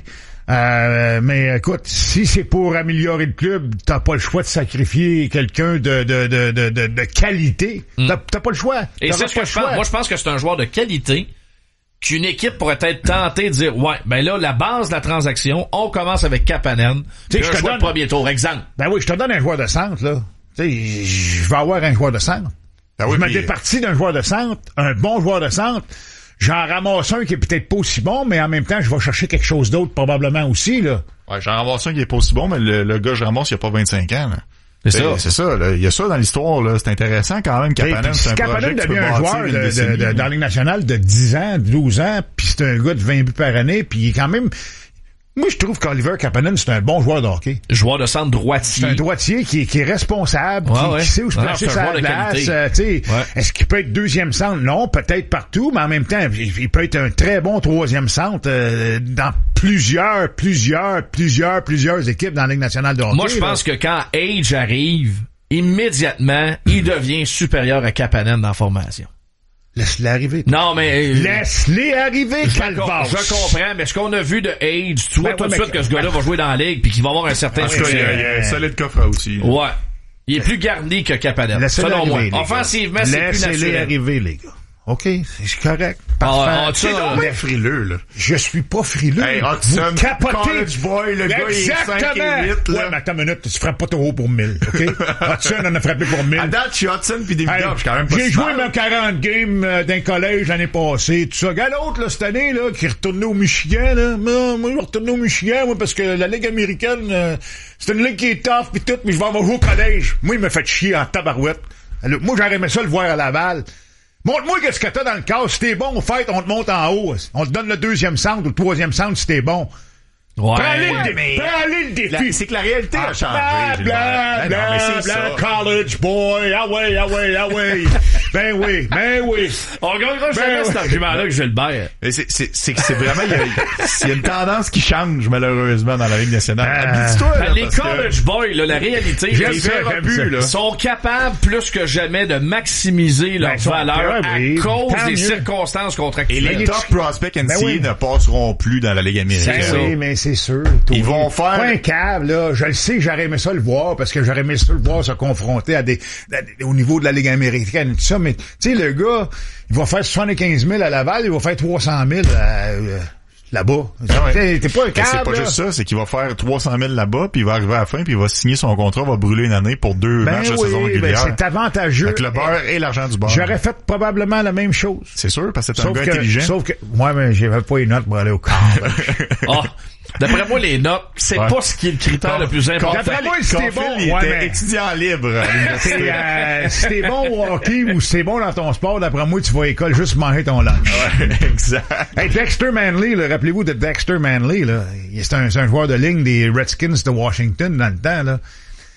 Euh, mais écoute, si c'est pour améliorer le club, t'as pas le choix de sacrifier quelqu'un de de de de de, de qualité. Mm. T'as, t'as pas le choix. Et c'est ce que je pense. Moi, je pense que c'est un joueur de qualité qu'une équipe pourrait être tentée de dire, ouais, ben là, la base de la transaction, on commence avec Kapanen. Tu sais, je te donne le premier tour, exemple. Ben oui, je te donne un joueur de centre, là. Tu sais, je vais avoir un joueur de centre. Ben oui, je me puis... départis d'un joueur de centre, un bon joueur de centre. J'en ramasse un qui est peut-être pas aussi bon, mais en même temps, je vais chercher quelque chose d'autre probablement aussi, là. Ouais, j'en ramasse un qui est pas aussi bon, mais le, le gars je ramasse, il a pas vingt-cinq ans, là. C'est ça. C'est ça, là. Il y a ça dans l'histoire, là. C'est intéressant quand même. Kapanen, c'est un Kapanen projet devient un joueur de, de, de, de, dans la Ligue nationale de dix ans, douze ans, puis c'est un gars de vingt buts par année, puis il est quand même... Moi, je trouve qu'Oliver Kapanen, c'est un bon joueur de hockey. Joueur de centre droitier. C'est un droitier qui est, qui est responsable, ouais, qui, ouais. qui sait où se placer sur la glace. Euh, ouais. Est-ce qu'il peut être deuxième centre? Non, peut-être partout, mais en même temps, il peut être un très bon troisième centre euh, dans plusieurs, plusieurs, plusieurs, plusieurs équipes dans la Ligue nationale de hockey. Moi, je pense que quand Age arrive, immédiatement, il devient supérieur à Kapanen dans la formation. Laisse-les arriver. Non, mais... Laisse-les arriver, Calvas. Je comprends, mais ce qu'on a vu de Age, tu vois ben, tout de ouais, suite que ce gars-là va jouer dans la Ligue puis qu'il va avoir un certain... En tout cas, il y a, il y a un solide coffre aussi. Ouais. Il est plus garni que Kapanen, selon moi. Offensivement, c'est plus naturel. Laissez-les arriver, les gars. OK, c'est correct. Parfait. Ah, c'est donc bien frileux, là. Je suis pas frileux. Hey, Hudson, vous capotez. College boy, le gars, il est cinq et huit, là. Ouais, mais attends une minute, tu frappes pas trop haut pour mille, OK? Hudson en a frappé pour mille. À date, je suis Hudson pis David hey, je suis quand même pas J'ai joué mes quarante games euh, d'un collège l'année passée, tout ça. Gars, l'autre, là, cette année, là, qui est retourné au Michigan, là. Moi, moi je vais retourner au Michigan, moi, parce que la Ligue américaine, euh, c'est une ligue qui est tough pis tout, mais je vais avoir joué au collège. Moi, il m'a fait chier en tabarouette. Alors, moi, j'aurais aimé ça le voir à Laval. Montre-moi qu'est-ce que t'as dans le cas. Si t'es bon, fait, on te monte en haut. On te donne le deuxième centre ou le troisième centre si t'es bon. Ouais. Prends-les ouais, le, mais le défi. La, c'est que la réalité ah, a changé. Bla, bla, bla, non, bla, college boy. Ah ouais, ah ouais, ah ouais. ben oui, ben oui. On gagnera jamais cet argument-là que Gilbert. Mais c'est, c'est, c'est que c'est vraiment, il y, a, il y a une tendance qui change, malheureusement, dans la Ligue nationale. Euh, Habite-toi, ben, là, les college que... boys, là, la réalité, les plus, sont capables plus que jamais de maximiser leur ben, valeur à oui. cause Tant des mieux. circonstances contractuelles. Et les top prospects N C A A ben oui. ne passeront plus dans la Ligue américaine. Oui, mais c'est sûr. Ils vont faire... Pas un câble, là. Je le sais que j'aurais aimé ça le voir, parce que j'aurais aimé ça le voir se confronter à des, à des au niveau de la Ligue américaine et tout ça, mais, tu sais, le gars, il va faire soixante-quinze mille à Laval, il va faire trois cent mille à, euh, là-bas. Ah ouais. T'es, t'es pas un câble, c'est pas là. juste ça, c'est qu'il va faire trois cent mille là-bas, puis il va arriver à la fin, puis il va signer son contrat, va brûler une année pour deux ben matchs oui, de saison régulière. Ben c'est avantageux. Avec le beurre et l'argent du beurre. J'aurais fait probablement la même chose. C'est sûr, parce que c'est un gars que, intelligent. Sauf que, moi, mais j'avais pas les notes pour aller au camp. oh. D'après moi, les notes, c'est ouais. pas ce qui est le critère le plus important. D'après moi, si t'es bon, il ouais, était mais... étudiant libre. c'est, euh, si t'es bon au hockey ou si t'es bon dans ton sport, d'après moi, tu vas à l'école juste manger ton lunch. Ouais, exact. Hey, Dexter Manley, là, rappelez-vous de Dexter Manley, là. C'est un, c'est un joueur de ligne des Redskins de Washington dans le temps, là.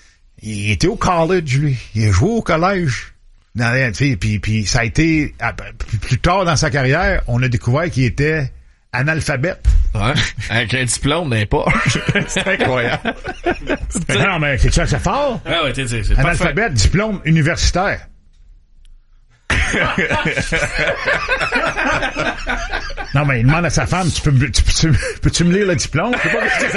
Il était au college, lui. Il a joué au collège. Puis, puis, puis ça a été, plus tard dans sa carrière, on a découvert qu'il était analphabète. Ouais. Avec un diplôme n'importe. C'est incroyable. Non, mais c'est ça, c'est fort. Ah ouais, t'es, c'est, c'est analphabète, diplôme universitaire. Non, mais il demande à sa femme, tu peux, tu, tu, peux-tu me lire le diplôme? Je sais pas ce que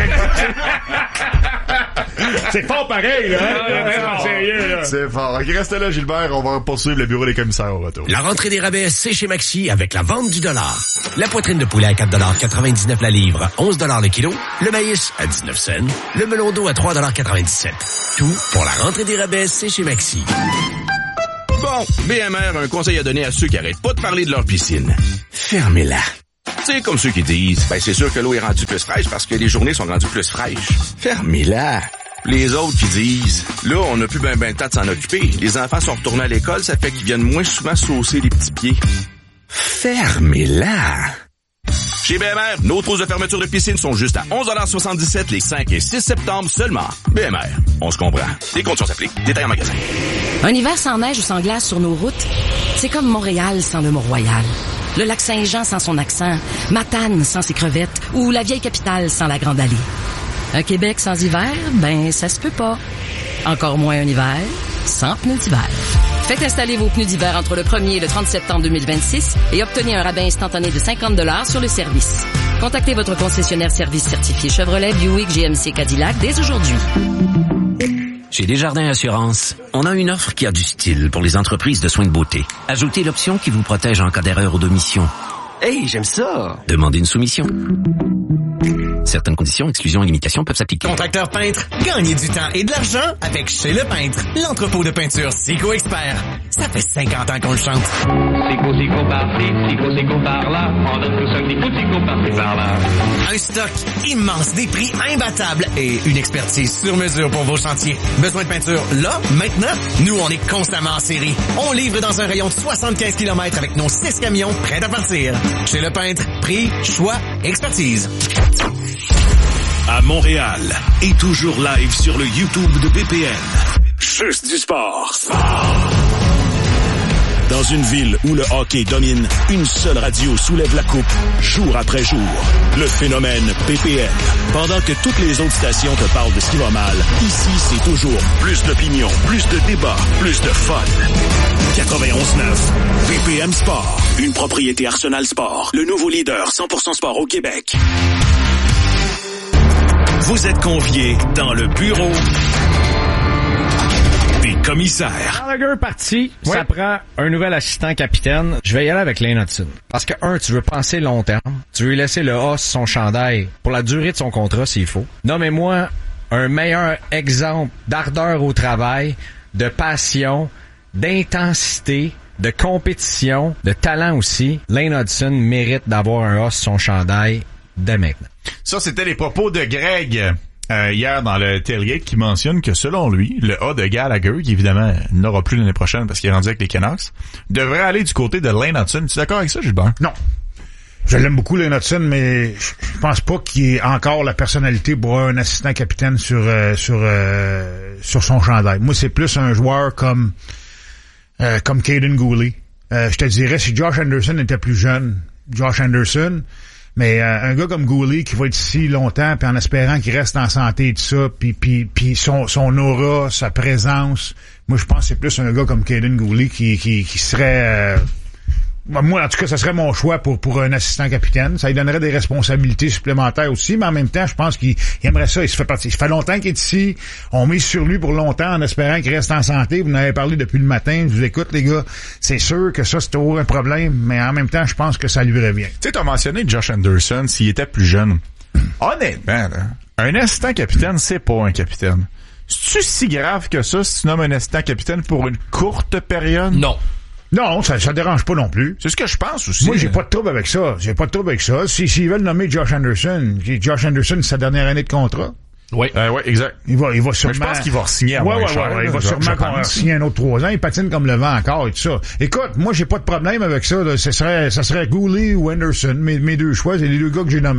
c'est. C'est fort pareil, là. Hein? C'est, sérieux, là. C'est fort. Ok, reste là, Gilbert. On va poursuivre le bureau des commissaires au retour. La rentrée des rabais, c'est chez Maxi avec la vente du dollar. La poitrine de poulet à quatre dollars quatre-vingt-dix-neuf la livre, onze dollars le kilo. Le maïs à dix-neuf cents. Le melon d'eau à trois dollars quatre-vingt-dix-sept. Tout pour la rentrée des rabais, c'est chez Maxi. Bon, B M R a un conseil à donner à ceux qui arrêtent pas de parler de leur piscine. Fermez-la. C'est comme ceux qui disent, ben c'est sûr que l'eau est rendue plus fraîche parce que les journées sont rendues plus fraîches. Fermez-la. Les autres qui disent, là, on n'a plus ben ben le temps de s'en occuper. Les enfants sont retournés à l'école, ça fait qu'ils viennent moins souvent saucer les petits pieds. Fermez-la. Chez B M R, nos trousses de fermeture de piscine sont juste à onze dollars soixante-dix-sept les cinq et six septembre seulement. B M R, on se comprend. Les conditions s'appliquent. Détails en magasin. Un hiver sans neige ou sans glace sur nos routes, c'est comme Montréal sans le Mont-Royal. Le lac Saint-Jean sans son accent, Matane sans ses crevettes ou la vieille capitale sans la Grande Allée. Un Québec sans hiver, ben ça se peut pas. Encore moins un hiver sans pneus d'hiver. Faites installer vos pneus d'hiver entre le premier et le trente septembre deux mille vingt-six et obtenez un rabais instantané de cinquante dollars sur le service. Contactez votre concessionnaire service certifié Chevrolet, Buick, G M C, Cadillac dès aujourd'hui. Chez Desjardins Assurance, on a une offre qui a du style pour les entreprises de soins de beauté. Ajoutez l'option qui vous protège en cas d'erreur ou d'omission. Hey, j'aime ça! Demandez une soumission. Certaines conditions, exclusions et limitations peuvent s'appliquer. Contracteur peintre, gagnez du temps et de l'argent avec Chez Le Peintre, l'entrepôt de peinture Sico Expert. Ça fait cinquante ans qu'on le chante. Sico, Sico par-ci, Sico, Sico par-là. On donne tout ça, Sico, Sico par-ci, par-là. Un stock immense, des prix imbattables et une expertise sur mesure pour vos chantiers. Besoin de peinture là, maintenant? Nous, on est constamment en série. On livre dans un rayon de soixante-quinze kilomètres avec nos six camions prêts à partir. Chez Le Peintre, prix, choix, expertise. À Montréal et toujours live sur le YouTube de B P M. Juste du sport. Dans une ville où le hockey domine, une seule radio soulève la coupe, jour après jour. Le phénomène B P M. Pendant que toutes les autres stations te parlent de ce qui va mal, ici c'est toujours plus d'opinion, plus de débats, plus de fun. quatre-vingt-onze neuf, B P M Sport. Une propriété Arsenal Sport. Le nouveau leader cent pour cent sport au Québec. Vous êtes conviés dans le bureau des commissaires. Gallagher parti, ouais. Ça prend un nouvel assistant capitaine. Je vais y aller avec Lane Hudson. Parce que, un, tu veux penser long terme. Tu veux laisser le A sur son chandail pour la durée de son contrat s'il faut. Nommez-moi un meilleur exemple d'ardeur au travail, de passion, d'intensité, de compétition, de talent aussi. Lane Hudson mérite d'avoir un A sur son chandail dès maintenant. Ça, c'était les propos de Greg euh, hier dans le tailgate qui mentionne que selon lui, le A de Gallagher, qui évidemment n'aura plus l'année prochaine parce qu'il est rendu avec les Canucks, devrait aller du côté de Lane Hudson. Tu es d'accord avec ça, Gilbert? Non. Je l'aime beaucoup, Lane Hudson, mais je pense pas qu'il ait encore la personnalité pour un assistant capitaine sur euh, sur euh, sur son chandail. Moi, c'est plus un joueur comme euh, comme Caden Gooley. Euh, je te dirais, si Josh Anderson était plus jeune, Josh Anderson... Mais euh, un gars comme Gooley qui va être ici longtemps, puis en espérant qu'il reste en santé et tout ça, puis puis puis son son aura, sa présence, moi je pense que c'est plus un gars comme Caden Gooley qui qui qui serait euh, moi en tout cas ça serait mon choix pour pour un assistant capitaine. Ça lui donnerait des responsabilités supplémentaires aussi, mais en même temps je pense qu'il il aimerait ça. Il se fait partie. Ça fait longtemps qu'il est ici. On mise sur lui pour longtemps en espérant qu'il reste en santé. Vous en avez parlé depuis le matin. Je vous écoute les gars. C'est sûr que ça c'est toujours un problème, mais en même temps je pense que ça lui revient. Tu sais, t'as mentionné Josh Anderson s'il était plus jeune. Honnêtement, là, un assistant capitaine c'est pas un capitaine. C'est-tu si grave que ça si tu nommes un assistant capitaine pour une courte période? Non. Non, ça, ça dérange pas non plus. C'est ce que je pense aussi. Moi, j'ai pas de trouble avec ça. J'ai pas de trouble avec ça. Si, s'ils veulent nommer Josh Anderson, Josh Anderson, c'est sa dernière année de contrat. Oui. Euh, oui, exact. Il va, il va sûrement. Mais je pense qu'il va signer à ouais, moins ouais, cher. Ouais, ouais, il va je, sûrement je signer un autre trois ans. Il patine comme le vent encore et tout ça. Écoute, moi, j'ai pas de problème avec ça. Là. Ce serait, ça serait Gooley ou Anderson. Mes, mes deux choix, c'est les deux gars que j'ai nommés.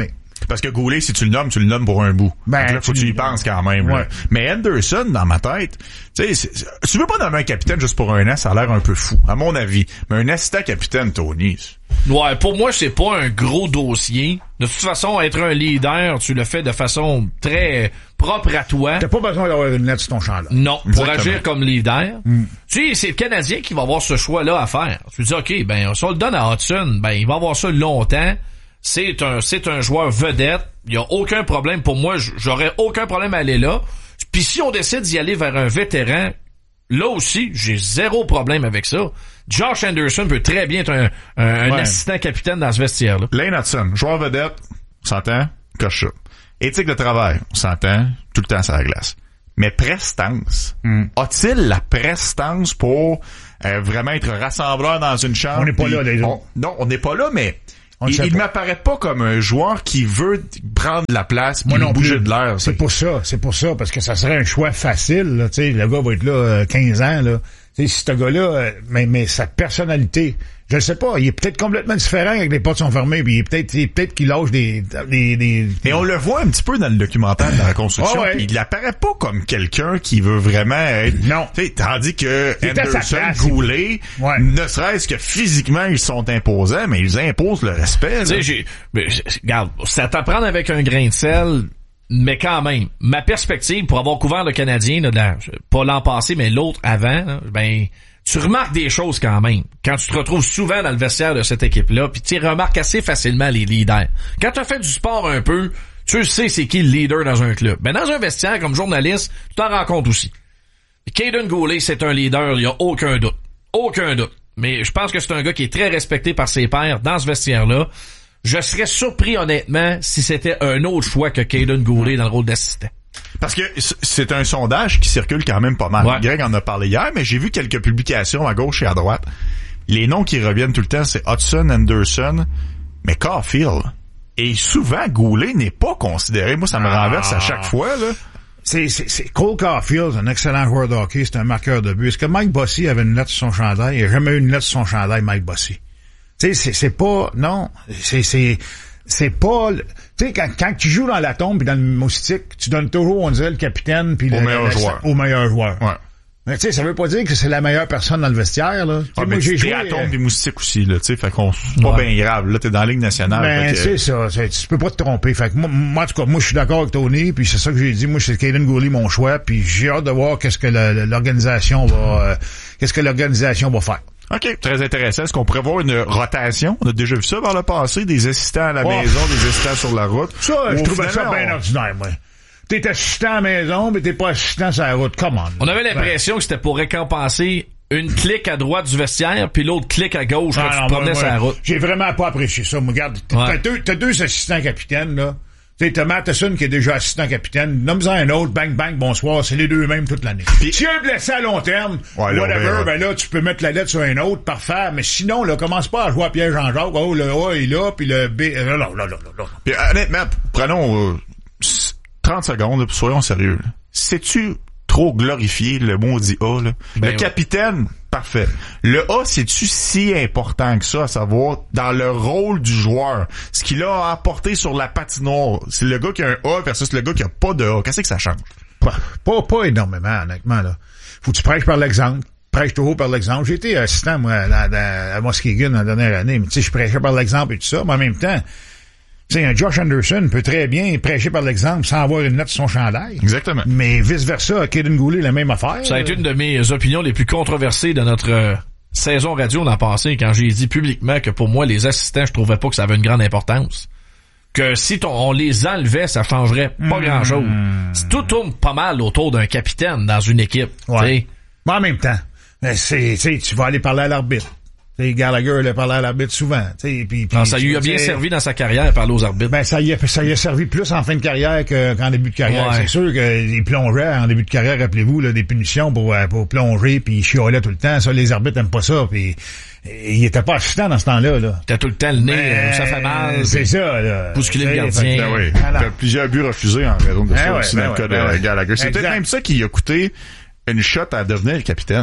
Parce que Goulet, si tu le nommes, tu le nommes pour un bout. Ben, là, faut que tu y penses quand même. Ouais. Là. Mais Anderson, dans ma tête, tu sais, tu veux pas nommer un capitaine juste pour un an, ça a l'air un peu fou, à mon avis. Mais un assistant capitaine, Tony... Ouais, pour moi, c'est pas un gros dossier. De toute façon, être un leader, tu le fais de façon très propre à toi. T'as pas besoin d'avoir une lettre sur ton champ, là. Non, pour Exactement. agir comme leader. Mm. Tu sais, c'est le Canadien qui va avoir ce choix-là à faire. Tu dis, OK, ben, si on le donne à Hudson, ben, il va avoir ça longtemps. C'est un, c'est un joueur vedette. Il y a aucun problème pour moi. J'aurais aucun problème à aller là. Puis si on décide d'y aller vers un vétéran, là aussi, j'ai zéro problème avec ça. Josh Anderson peut très bien être un, un, un ouais. assistant capitaine dans ce vestiaire-là. Lane Hudson, joueur vedette, on s'entend, coche ça. Éthique de travail, on s'entend, tout le temps sur la glace. Mais prestance, mm. a-t-il la prestance pour euh, vraiment être rassembleur dans une chambre? On n'est pas là, déjà. On, non, on n'est pas là, mais on il, il m'apparaît pas comme un joueur qui veut prendre la place puis bouger de l'air. C'est pour ça, c'est pour ça, parce que ça serait un choix facile, là, tu sais, le gars va être là euh, quinze ans, là. Tu sais, si ce gars-là, euh, mais, mais sa personnalité, je ne sais pas, il est peut-être complètement différent avec les portes sont fermées, puis il est peut-être, il est peut-être qu'il lâche des, des, des, Et on le voit un petit peu dans le documentaire de la reconstruction. Oh ouais. Il apparaît pas comme quelqu'un qui veut vraiment être. Non. Tu sais, tandis que Anderson, Goulet, ouais. ne serait-ce que physiquement ils sont imposants, mais ils imposent le respect. Tu sais, j'ai, mais, regarde, c'est à t'apprendre avec un grain de sel. Mais quand même, ma perspective pour avoir couvert le Canadien, là, là, pas l'an passé, mais l'autre avant, là, ben, tu remarques des choses quand même. Quand tu te retrouves souvent dans le vestiaire de cette équipe-là, puis tu remarques assez facilement les leaders. Quand tu as fait du sport un peu, tu sais c'est qui le leader dans un club. Ben, dans un vestiaire, comme journaliste, tu t'en rends compte aussi. Caden Goulet, c'est un leader, il y a aucun doute. Aucun doute. Mais je pense que c'est un gars qui est très respecté par ses pairs dans ce vestiaire-là. Je serais surpris, honnêtement, si c'était un autre choix que Caden Goulet dans le rôle d'assistant. Parce que c'est un sondage qui circule quand même pas mal. Ouais. Greg en a parlé hier, mais j'ai vu quelques publications à gauche et à droite. Les noms qui reviennent tout le temps, c'est Hudson, Anderson, mais Caulfield. Et souvent, Goulet n'est pas considéré. Moi, ça me ah. renverse à chaque fois, là. C'est, c'est, c'est Cole Caulfield, un excellent joueur de hockey, c'est un marqueur de but. Est-ce que Mike Bossy avait une lettre sur son chandail? Il n'y a jamais eu une lettre sur son chandail, Mike Bossy. Tu sais, c'est, c'est pas, non, c'est, c'est, c'est pas, tu sais, quand, quand tu joues dans la tombe pis dans le moustique, tu donnes toujours, on dirait, le capitaine pis au le, meilleur le, joueur. Au meilleur joueur. Ouais. Mais tu sais, ça veut pas dire que c'est la meilleure personne dans le vestiaire, là. Ah, moi, j'ai joué à tombe pis moustique aussi, là, tu sais, fait qu'on, c'est pas ouais. bien grave, là, t'es dans la Ligue nationale. Ben, que... c'est ça, c'est, tu peux pas te tromper. Fait que moi, moi, en tout cas, moi, je suis d'accord avec Tony pis c'est ça que j'ai dit. Moi, c'est Caden Goulet, mon choix pis j'ai hâte de voir qu'est-ce que la, l'organisation va, euh, qu'est-ce que l'organisation va faire. OK, très intéressant. Est-ce qu'on pourrait voir une rotation? On a déjà vu ça par le passé, des assistants à la oh. maison, des assistants sur la route. Ça, je trouvais ça bien on... ordinaire, moi. T'es assistant à la maison, mais t'es pas assistant sur la route. Come on. On avait l'impression ben. que c'était pour récompenser une clique à droite du vestiaire, puis l'autre clique à gauche quand ah, tu non, te promenais sur la route. J'ai vraiment pas apprécié ça. Moi, regarde, t'as, ouais. deux, t'as deux assistants capitaines, là. Tu sais, t'as Matheson qui est déjà assistant capitaine. Nomme-en un autre, bang, bang, bonsoir. C'est les deux mêmes toute l'année. Pis, si un blessé à long terme, ouais, là, whatever, ouais, ouais. ben là, tu peux mettre la lettre sur un autre, parfait. Mais sinon, là, commence pas à jouer à Pierre Jean-Jacques. Oh, le A est là, puis le B... Là, là, là, là, là. Puis, honnêtement, prenons euh, trente secondes, là, puis soyons sérieux. Là. Sais-tu trop glorifié le maudit A, là? Ben, le ouais. capitaine... Parfait. Le A, c'est-tu si important que ça, à savoir, dans le rôle du joueur? Ce qu'il a apporté sur la patinoire, c'est le gars qui a un A versus le gars qui a pas de A. Qu'est-ce que ça change? Pas, pas, pas énormément, honnêtement, là. Faut que tu prêches par l'exemple. Prêche toujours par l'exemple. J'ai été assistant, moi, à, à, à Muskegon la dernière année, mais tu sais, je prêchais par l'exemple et tout ça, mais en même temps, tu sais, un Josh Anderson peut très bien prêcher par l'exemple sans avoir une lettre sur son chandail. Exactement. Mais vice-versa, Caden Goulet, la même affaire. Ça a été une de mes opinions les plus controversées de notre euh, saison radio l'an passé, quand j'ai dit publiquement que pour moi, les assistants, je trouvais pas que ça avait une grande importance. Que si ton, on les enlevait, ça changerait pas mmh. grand-chose. Tout tourne pas mal autour d'un capitaine dans une équipe. Ouais. Mais en même temps, c'est, c'est, tu vas aller parler à l'arbitre. T'sais, Gallagher, il a parlé à l'arbitre souvent. Puis, puis, non, ça lui a bien servi dans sa carrière, parler aux arbitres. Ben, ça y a, ça y a servi plus en fin de carrière que, qu'en début de carrière. Ouais. C'est sûr qu'il plongeait en début de carrière, rappelez-vous, là, des punitions pour, pour plonger, puis il chiolait tout le temps. Ça, les arbitres aiment pas ça, puis il était pas assistant dans ce temps-là, là. T'as tout le temps le nez, ben, ça fait mal. C'est ça, là. Bousculer le gardien. Ben oui. Il y a plusieurs buts refusés en raison de ben ça ouais, aussi ben dans ouais, le cas ben de ouais. Gallagher. C'est peut-être même ça qui a coûté une shot à devenir le capitaine.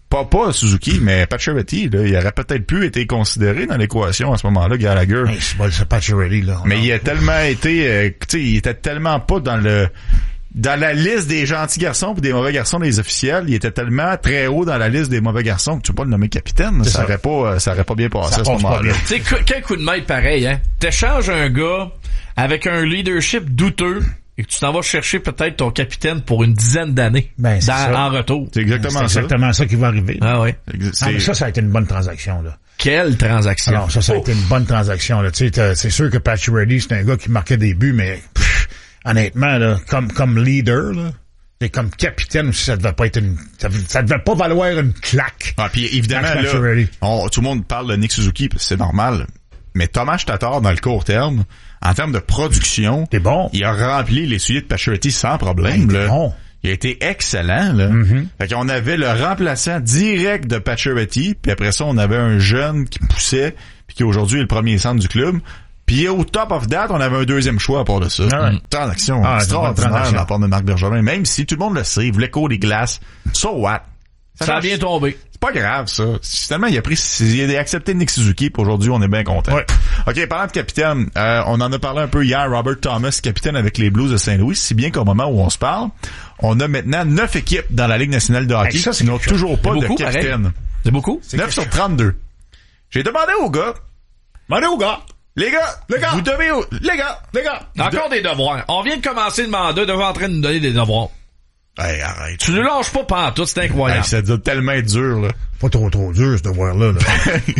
Pas, pas Suzuki, mais Pacioretty, là, il aurait peut-être pu être considéré dans l'équation à ce moment-là, Gallagher. Hey, c'est pas c'est Pacioretty, là. Mais il a tellement été, euh, tu sais, il était tellement pas dans le, dans la liste des gentils garçons pis des mauvais garçons des officiels, il était tellement très haut dans la liste des mauvais garçons que tu peux pas le nommer capitaine. Ça, ça aurait pas, ça aurait pas bien passé ça à ce moment-là. Tu sais, quel coup de maître pareil, hein? T'échanges un gars avec un leadership douteux et que tu t'en vas chercher peut-être ton capitaine pour une dizaine d'années ben, dans, en retour. C'est exactement c'est ça. exactement ça qui va arriver. Ah ouais. Ah, mais ça, ça a été une bonne transaction, là. Quelle transaction? Alors, ça, ça a oh. été une bonne transaction, là. Tu sais, c'est sûr que Pacioretty, c'est un gars qui marquait des buts, mais pff, honnêtement, là, comme, comme leader, là, et comme capitaine aussi, ça devait pas être une, ça, ça devait pas valoir une claque. Ah, puis évidemment, là, on, tout le monde parle de Nick Suzuki, parce que c'est normal. Mais Thomas Tatar, dans le court terme, en termes de production, t'es bon. Il a rempli les souliers de Pacioretty sans problème. Hey, là. Bon. Il a été excellent. Là. Mm-hmm. Fait qu'on avait le remplaçant direct de Pacioretty, puis après ça, on avait un jeune qui poussait, puis qui aujourd'hui est le premier centre du club. Puis au top of that, on avait un deuxième choix à part de ça. Ah ouais. Transaction ah, extraordinaire de la part de Marc Bergevin. Même si tout le monde le sait, il voulait cours des glaces. So what? Ça, ça a bien tombé. C'est pas grave, ça. Finalement, il a pris, il a accepté Nick Suzuki, puis aujourd'hui, on est bien content. Ouais. OK, parlant de capitaine, euh, on en a parlé un peu hier, Robert Thomas, capitaine avec les Blues de Saint-Louis, si bien qu'au moment où on se parle, on a maintenant neuf équipes dans la Ligue nationale de hockey hey, qui n'ont toujours pas beaucoup, de capitaine. Pareil. C'est beaucoup? neuf sur trente-deux. J'ai demandé aux gars, demandé aux gars, les gars, les gars, vous devez, les gars, les gars. Encore de... des devoirs. On vient de commencer le mandat, devant en train de nous donner des devoirs. Hey, arrête. Tu ne lâches pas pantoute, c'est incroyable. Hey, ça doit tellement être dur, là. Pas trop trop dur, ce devoir-là, là.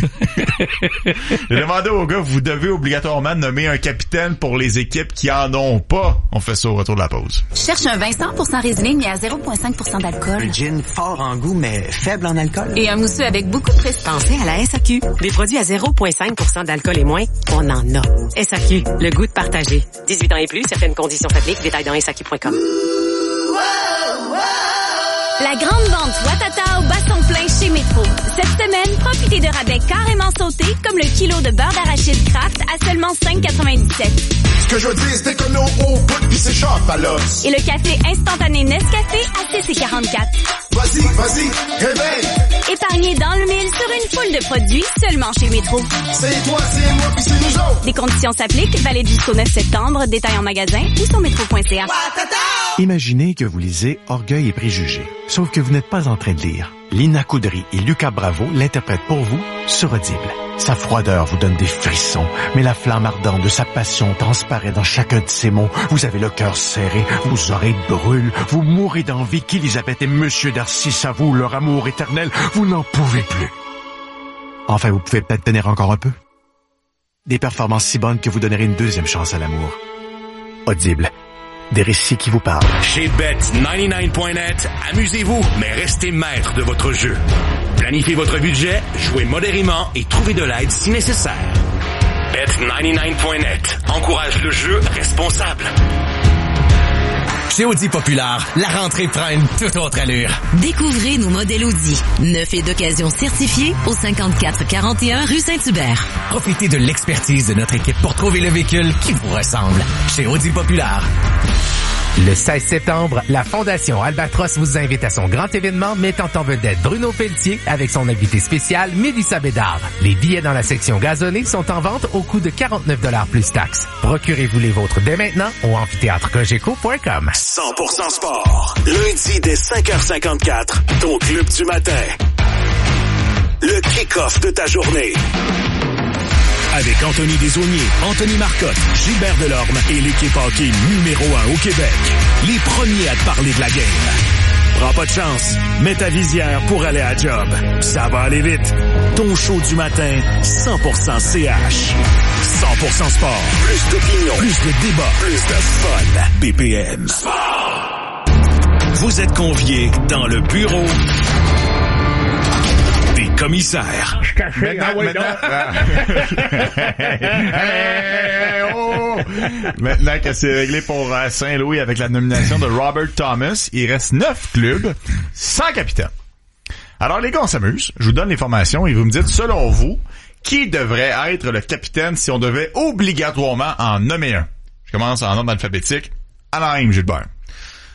J'ai demandé aux gars, vous devez obligatoirement nommer un capitaine pour les équipes qui en ont pas. On fait ça au retour de la pause. Je cherche un vin cent pour cent résilé, mais à zéro virgule cinq pour cent d'alcool. Un gin fort en goût, mais faible en alcool. Et un mousseux avec beaucoup de prestige. Pensez à la S A Q. Des produits à zéro virgule cinq pour cent d'alcool et moins, on en a. S A Q, le goût de partager. dix-huit ans et plus, certaines conditions s'appliquent. Détails dans S A Q point com. La grande vente Watata au baston plein chez Métro. Cette semaine, profitez de rabais carrément sautés comme le kilo de beurre d'arachide Kraft à seulement cinq quatre-vingt-dix-sept. Ce que je dis, c'est écono au bout pis c'est sharp à l'os. Et le café instantané Nescafé à six quarante-quatre. Vas-y, vas-y, réveille. Épargnez dans le mille sur une foule de produits seulement chez Métro. C'est toi, c'est moi pis c'est nous autres. Des conditions s'appliquent, valide jusqu'au neuf septembre, détail en magasin ou sur métro point c a. Imaginez que vous lisez Orgueil et préjugés. Sauf que vous n'êtes pas en train de lire. Lina Coudry et Lucas Bravo l'interprètent pour vous sur Audible. Sa froideur vous donne des frissons, mais la flamme ardente de sa passion transparaît dans chacun de ses mots. Vous avez le cœur serré, vos oreilles brûlent, vous mourrez d'envie qu'Élisabeth et Monsieur Darcy s'avouent leur amour éternel. Vous n'en pouvez plus. Enfin, vous pouvez peut-être tenir encore un peu. Des performances si bonnes que vous donnerez une deuxième chance à l'amour. Audible. Des récits qui vous parlent. Chez Bet quatre-vingt-dix-neuf point net, amusez-vous, mais restez maître de votre jeu. Planifiez votre budget, jouez modérément et trouvez de l'aide si nécessaire. Bet quatre-vingt-dix-neuf point net encourage le jeu responsable. Chez Audi Populaire, la rentrée prend une toute autre allure. Découvrez nos modèles Audi, neuf et d'occasion certifiés au cinquante-quatre quarante et un rue Saint-Hubert. Profitez de l'expertise de notre équipe pour trouver le véhicule qui vous ressemble. Chez Audi Populaire. Le seize septembre, la Fondation Albatros vous invite à son grand événement mettant en vedette Bruno Pelletier avec son invité spécial Mélissa Bédard. Les billets dans la section gazonnée sont en vente au coût de quarante-neuf dollars plus taxes. Procurez-vous les vôtres dès maintenant au amphithéâtre cogeco point com. cent pour cent sport. Lundi dès cinq heures cinquante-quatre, ton club du matin. Le kick-off de ta journée. Avec Anthony Desaulniers, Anthony Marcotte, Gilbert Delorme et l'équipe hockey numéro un au Québec. Les premiers à te parler de la game. Prends pas de chance, mets ta visière pour aller à job. Ça va aller vite. Ton show du matin, cent pour cent C H. cent pour cent sport. Plus d'opinion, plus de débat, plus de fun. B P M. Sport. Vous êtes conviés dans le bureau des commissaires. Je cachais, maintenant, ah oui, maintenant, oh! Maintenant que c'est réglé pour euh, Saint-Louis avec la nomination de Robert Thomas, il reste neuf clubs sans capitaine. Alors les gars, on s'amuse. Je vous donne les formations et vous me dites, selon vous, qui devrait être le capitaine si on devait obligatoirement en nommer un? Je commence en ordre alphabétique. Anaheim, Gilbert.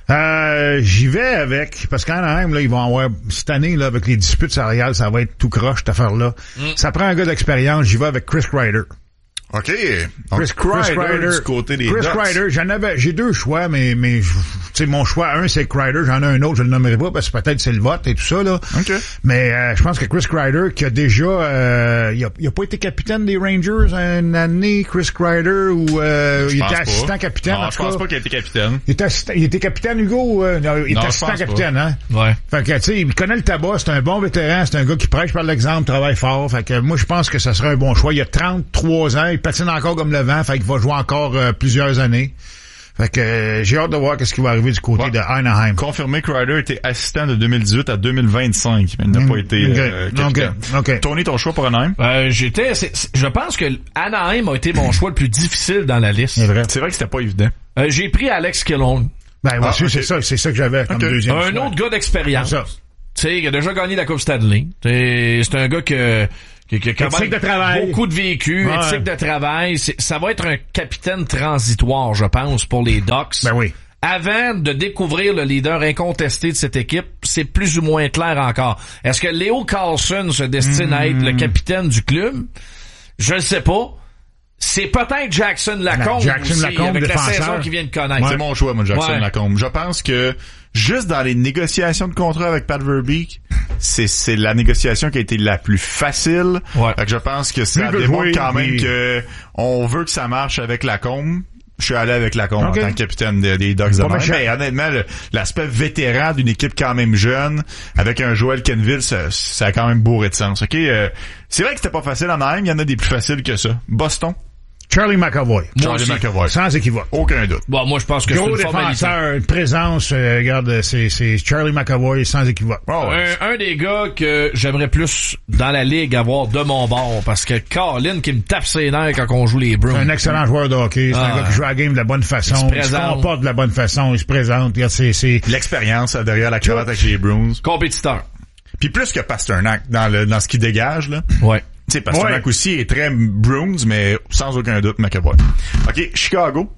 Euh, j'y vais avec, parce qu'Anaheim, là, ils vont avoir, cette année, là, avec les disputes salariales, ça va être tout croche, cette affaire-là. Mm. Ça prend un gars d'expérience, j'y vais avec Chris Kreider. OK. Donc, Chris, Chris Kreider, du côté des Chris Ducks. Kreider, j'en avais, j'ai deux choix, mais, mais, tu sais, mon choix, un, c'est Kreider, j'en ai un autre, je le nommerai pas, parce que peut-être c'est le vote et tout ça, là. OK. Mais, euh, je pense que Chris Kreider, qui a déjà, euh, il a, il a pas été capitaine des Rangers une année, Chris Kreider, ou, euh, il était assistant pas. capitaine, non, en je tout pense cas. pas qu'il a été capitaine. Il était assistant, il était capitaine, Hugo, euh, non, il non, était assistant capitaine, pas. hein. Ouais. Fait que, tu sais, il connaît le tabac, c'est un bon vétéran, c'est un gars qui prêche par l'exemple, travaille fort. Fait que, moi, je pense que ça serait un bon choix. Il a trente-trois ans, il patine encore comme le vent, fait qu'il va jouer encore euh, plusieurs années. Fait que euh, j'ai hâte de voir qu'est-ce qui va arriver du côté ouais. de Anaheim. Confirmé, Kreider était assistant de deux mille dix-huit à deux mille vingt-cinq, mais il n'a mmh, pas été okay, euh, capitaine. Okay, okay. Tony, ton choix pour Anaheim? Euh, j'étais, c'est, c'est, je pense que Anaheim a été mon choix le plus difficile dans la liste. C'est vrai. C'est vrai que c'était pas évident. Euh, j'ai pris Alex Killorn. Ben moi aussi, ah, okay. c'est ça, c'est ça que j'avais comme okay. deuxième Un choix. autre gars d'expérience. Tu sais, il a déjà gagné la Coupe Stanley. T'sais, c'est un gars que qui, qui a quand même de travail. beaucoup de vécu, ouais. éthique de travail. C'est, ça va être un capitaine transitoire, je pense, pour les Ducks. Ben oui. Avant de découvrir le leader incontesté de cette équipe, c'est plus ou moins clair encore. Est-ce que Leo Carlson se destine mmh. à être le capitaine du club? Je ne sais pas. C'est peut-être Jackson Lacombe Jackson aussi, Lacombe, avec défenseur. la saison qui vient de connaître. Ouais. C'est mon choix, moi, Jackson ouais. Lacombe. Je pense que juste dans les négociations de contrat avec Pat Verbeek, c'est c'est la négociation qui a été la plus facile. Ouais. Fait que je pense que ça démontre jouer, quand même oui. que on veut que ça marche avec Lacombe. Je suis allé avec Lacombe okay. en tant que capitaine des, des Ducks de Montréal. Mais honnêtement, le, l'aspect vétéran d'une équipe quand même jeune, avec un Joel Kenville, ça, ça a quand même bourré de sens. Ok, euh, c'est vrai que c'était pas facile en Anaheim, il y en a des plus faciles que ça. Boston. Charlie McAvoy. Charlie McAvoy. Sans équivoque. Aucun doute. Bon, moi, je pense que Gros c'est une défenseur, une présence, euh, regarde, c'est, c'est Charlie McAvoy sans équivoque. Oh, ouais. un, un des gars que j'aimerais plus dans la ligue avoir de mon bord, parce que Colin qui me tape ses nerfs quand on joue les Bruins. C'est un excellent joueur de hockey. C'est ah, un gars qui joue à la game de la bonne façon. Il se, il se comporte de la bonne façon. Il se présente. Regarde, c'est, c'est... L'expérience derrière la cravate avec les Bruins. Compétiteur. Puis plus que Pasternak dans le, dans ce qu'il dégage, là. Ouais. Tu sais, Pasternak ouais. aussi est très Bruins, mais sans aucun doute McAvoy. OK, Chicago.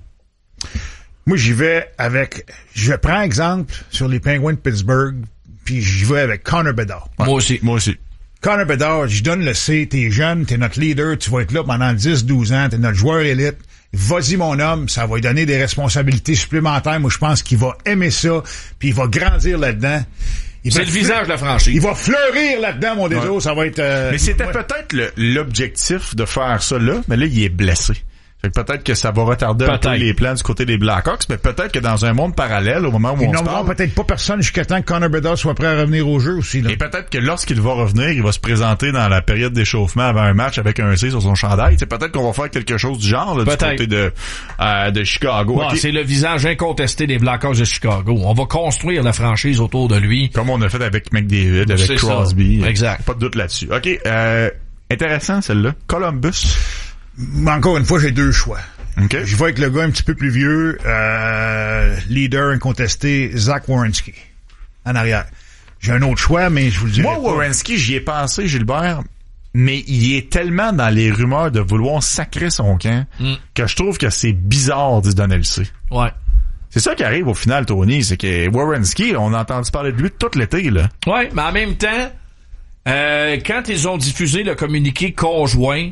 Moi, j'y vais avec... Je prends exemple sur les Penguins de Pittsburgh, puis j'y vais avec Connor Bedard. Ouais. Moi aussi. Moi aussi. Connor Bedard, je donne le C, t'es jeune, t'es notre leader, tu vas être là pendant dix douze ans, t'es notre joueur élite. Vas-y, mon homme, ça va lui donner des responsabilités supplémentaires. Moi, je pense qu'il va aimer ça, puis il va grandir là-dedans. Il c'est le visage de la franchise. Il va fleurir là-dedans, mon déso. Ouais. Ça va être... Euh, mais c'était ouais. peut-être le, l'objectif de faire ça là, mais là, il est blessé. Fait que peut-être que ça va retarder peut-être. un peu les plans du côté des Blackhawks, mais peut-être que dans un monde parallèle, au moment où ils on se parle... peut-être pas personne jusqu'à temps que Connor Bedard soit prêt à revenir au jeu aussi. Là. Et peut-être que lorsqu'il va revenir, il va se présenter dans la période d'échauffement avant un match avec un C sur son chandail. C'est peut-être qu'on va faire quelque chose du genre là, du côté de, euh, de Chicago. Ouais, okay. C'est le visage incontesté des Blackhawks de Chicago. On va construire la franchise autour de lui. Comme on a fait avec McDavid, avec c'est Crosby. Ça. Exact. Pas de doute là-dessus. OK. Euh, intéressant celle-là. Columbus. Encore une fois, j'ai deux choix. Okay. Je vais avec le gars un petit peu plus vieux, euh, leader incontesté, Zach Werenski, en arrière. J'ai un autre choix, mais je vous le dis. Moi, Werenski, j'y ai pensé, Gilbert, mais il est tellement dans les rumeurs de vouloir sacrer son camp mm. que je trouve que c'est bizarre de se donner le C. Ouais. C'est ça qui arrive au final, Tony, c'est que Werenski, on a entendu parler de lui tout l'été, là. Ouais, mais en même temps, euh, quand ils ont diffusé le communiqué conjoint,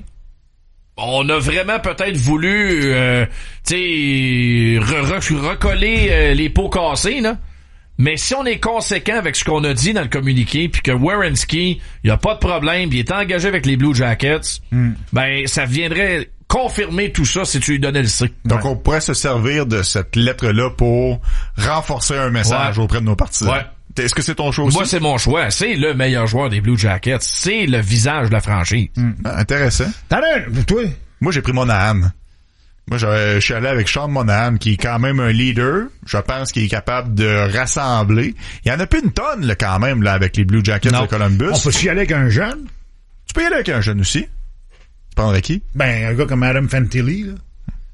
on a vraiment peut-être voulu, euh, tu sais, re- re- recoller euh, les pots cassés, là. Mais si on est conséquent avec ce qu'on a dit dans le communiqué, puis que Werenski, il y a pas de problème, puis il est engagé avec les Blue Jackets, mm. ben ça viendrait confirmer tout ça si tu lui donnais le C. Donc ouais. on pourrait se servir de cette lettre-là pour renforcer un message ouais. auprès de nos partisans. Ouais. Est-ce que c'est ton choix aussi? Moi, c'est mon choix. C'est le meilleur joueur des Blue Jackets. C'est le visage de la franchise. Mm. Ah, intéressant. T'en as un, toi? Moi, j'ai pris Monahan. Moi, je, je suis allé avec Sean Monahan, qui est quand même un leader. Je pense qu'il est capable de rassembler. Il y en a plus une tonne, là, quand même, là, avec les Blue Jackets non. de Columbus. On peut y aller avec un jeune? Tu peux y aller avec un jeune aussi. Tu prendrais qui? Ben, un gars comme Adam Fantilli, là.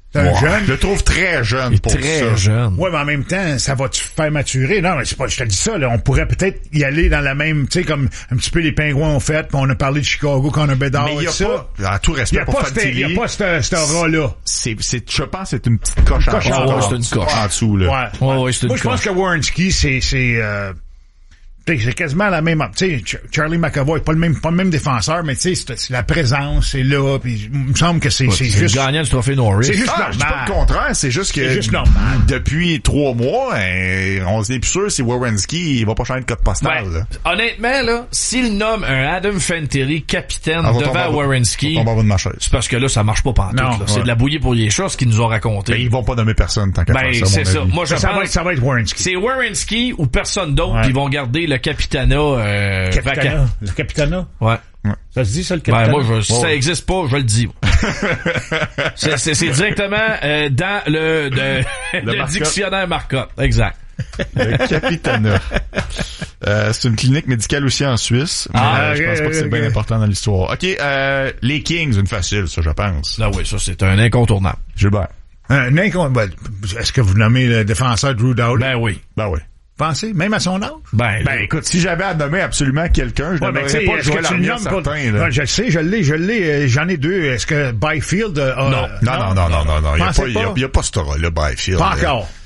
C'est un Ouais, jeune. Je le trouve très jeune pour très ça. jeune. Ouais, mais en même temps, ça va te faire maturer. Non, mais c'est pas, je te dis ça, là. On pourrait peut-être y aller dans la même, tu sais, comme un petit peu les Pingouins ont fait, puis on a parlé de Chicago quand on a Bédard Mais il y a ça. pas, à tout respect Il y a pour pas cette, Fantilli, il y a pas cette, cette aura-là. c'est, c'est, je pense que c'est une petite coche en Coche en dessous. dessous. c'est une coche. En dessous, là. Ouais. Ouais, ouais, c'est une Moi, je pense coche. que Werenski, c'est, c'est, euh, tu sais, c'est quasiment la même, tu sais, Ch- Charlie McAvoy, pas le même, pas le même défenseur, mais tu sais, c'est, c'est la présence, c'est là, puis il me semble que c'est, Ouais, c'est c'est juste. le gagnant du trophée Norris. C'est juste Ah, je dis pas normal. le contraire, c'est juste que C'est juste normal. depuis trois mois, hein, on se n'est plus sûr si Werenski, il va pas changer de code postal. Ben, là. honnêtement, là, s'il nomme un Adam Fantilli capitaine Ah, va devant tomber en bas- Werenski, va tomber en bas de ma chaise. c'est parce que là, ça marche pas pantoute. Non, là. C'est ouais. de la bouillie pour les chats, ce qu'ils nous ont raconté. Ben, ils vont pas nommer personne tant qu'à Ben, faire ça, c'est à ça. mon avis. Moi, je Ça, ça va pense être, ça va être Werenski. c'est Werenski ou personne d'autre Ouais. qui vont garder le capitana euh, vacant. Capitana. Le capitana. Ouais. Ça se dit, ça, le Ben, capitana? moi, je, si Ouais, ça ouais. existe pas, je le dis. c'est, c'est, c'est directement euh, dans le, de- Le le Marcotte. dictionnaire Marcotte. Exact. Le Capitana. Euh, c'est une clinique médicale aussi en Suisse. Mais Ah, euh, je pense ok, pas que c'est ok. bien important dans l'histoire. OK, euh, les Kings, une facile, ça, je pense. Ah oui, ça, c'est un incontournable. Gilbert. Un incon- ben, est-ce que vous nommez le défenseur Drew Dowdy? Ben oui. Ben oui. Pensez, même à son âge? Ben, Ben écoute, si j'avais à nommer absolument quelqu'un, je Ouais, ben, n'aimerais tu sais, pas est-ce jouer que tu le l'arrière nommes pour... certain. Là. Ouais, je le sais, je l'ai, je l'ai, euh, j'en ai deux. Est-ce que Byfield a... Non, non, non, non, non, non, non. Il n'y a, Pensez pas- il y a, pas? il y a pas ce aura-là, Byfield. Pas là. encore.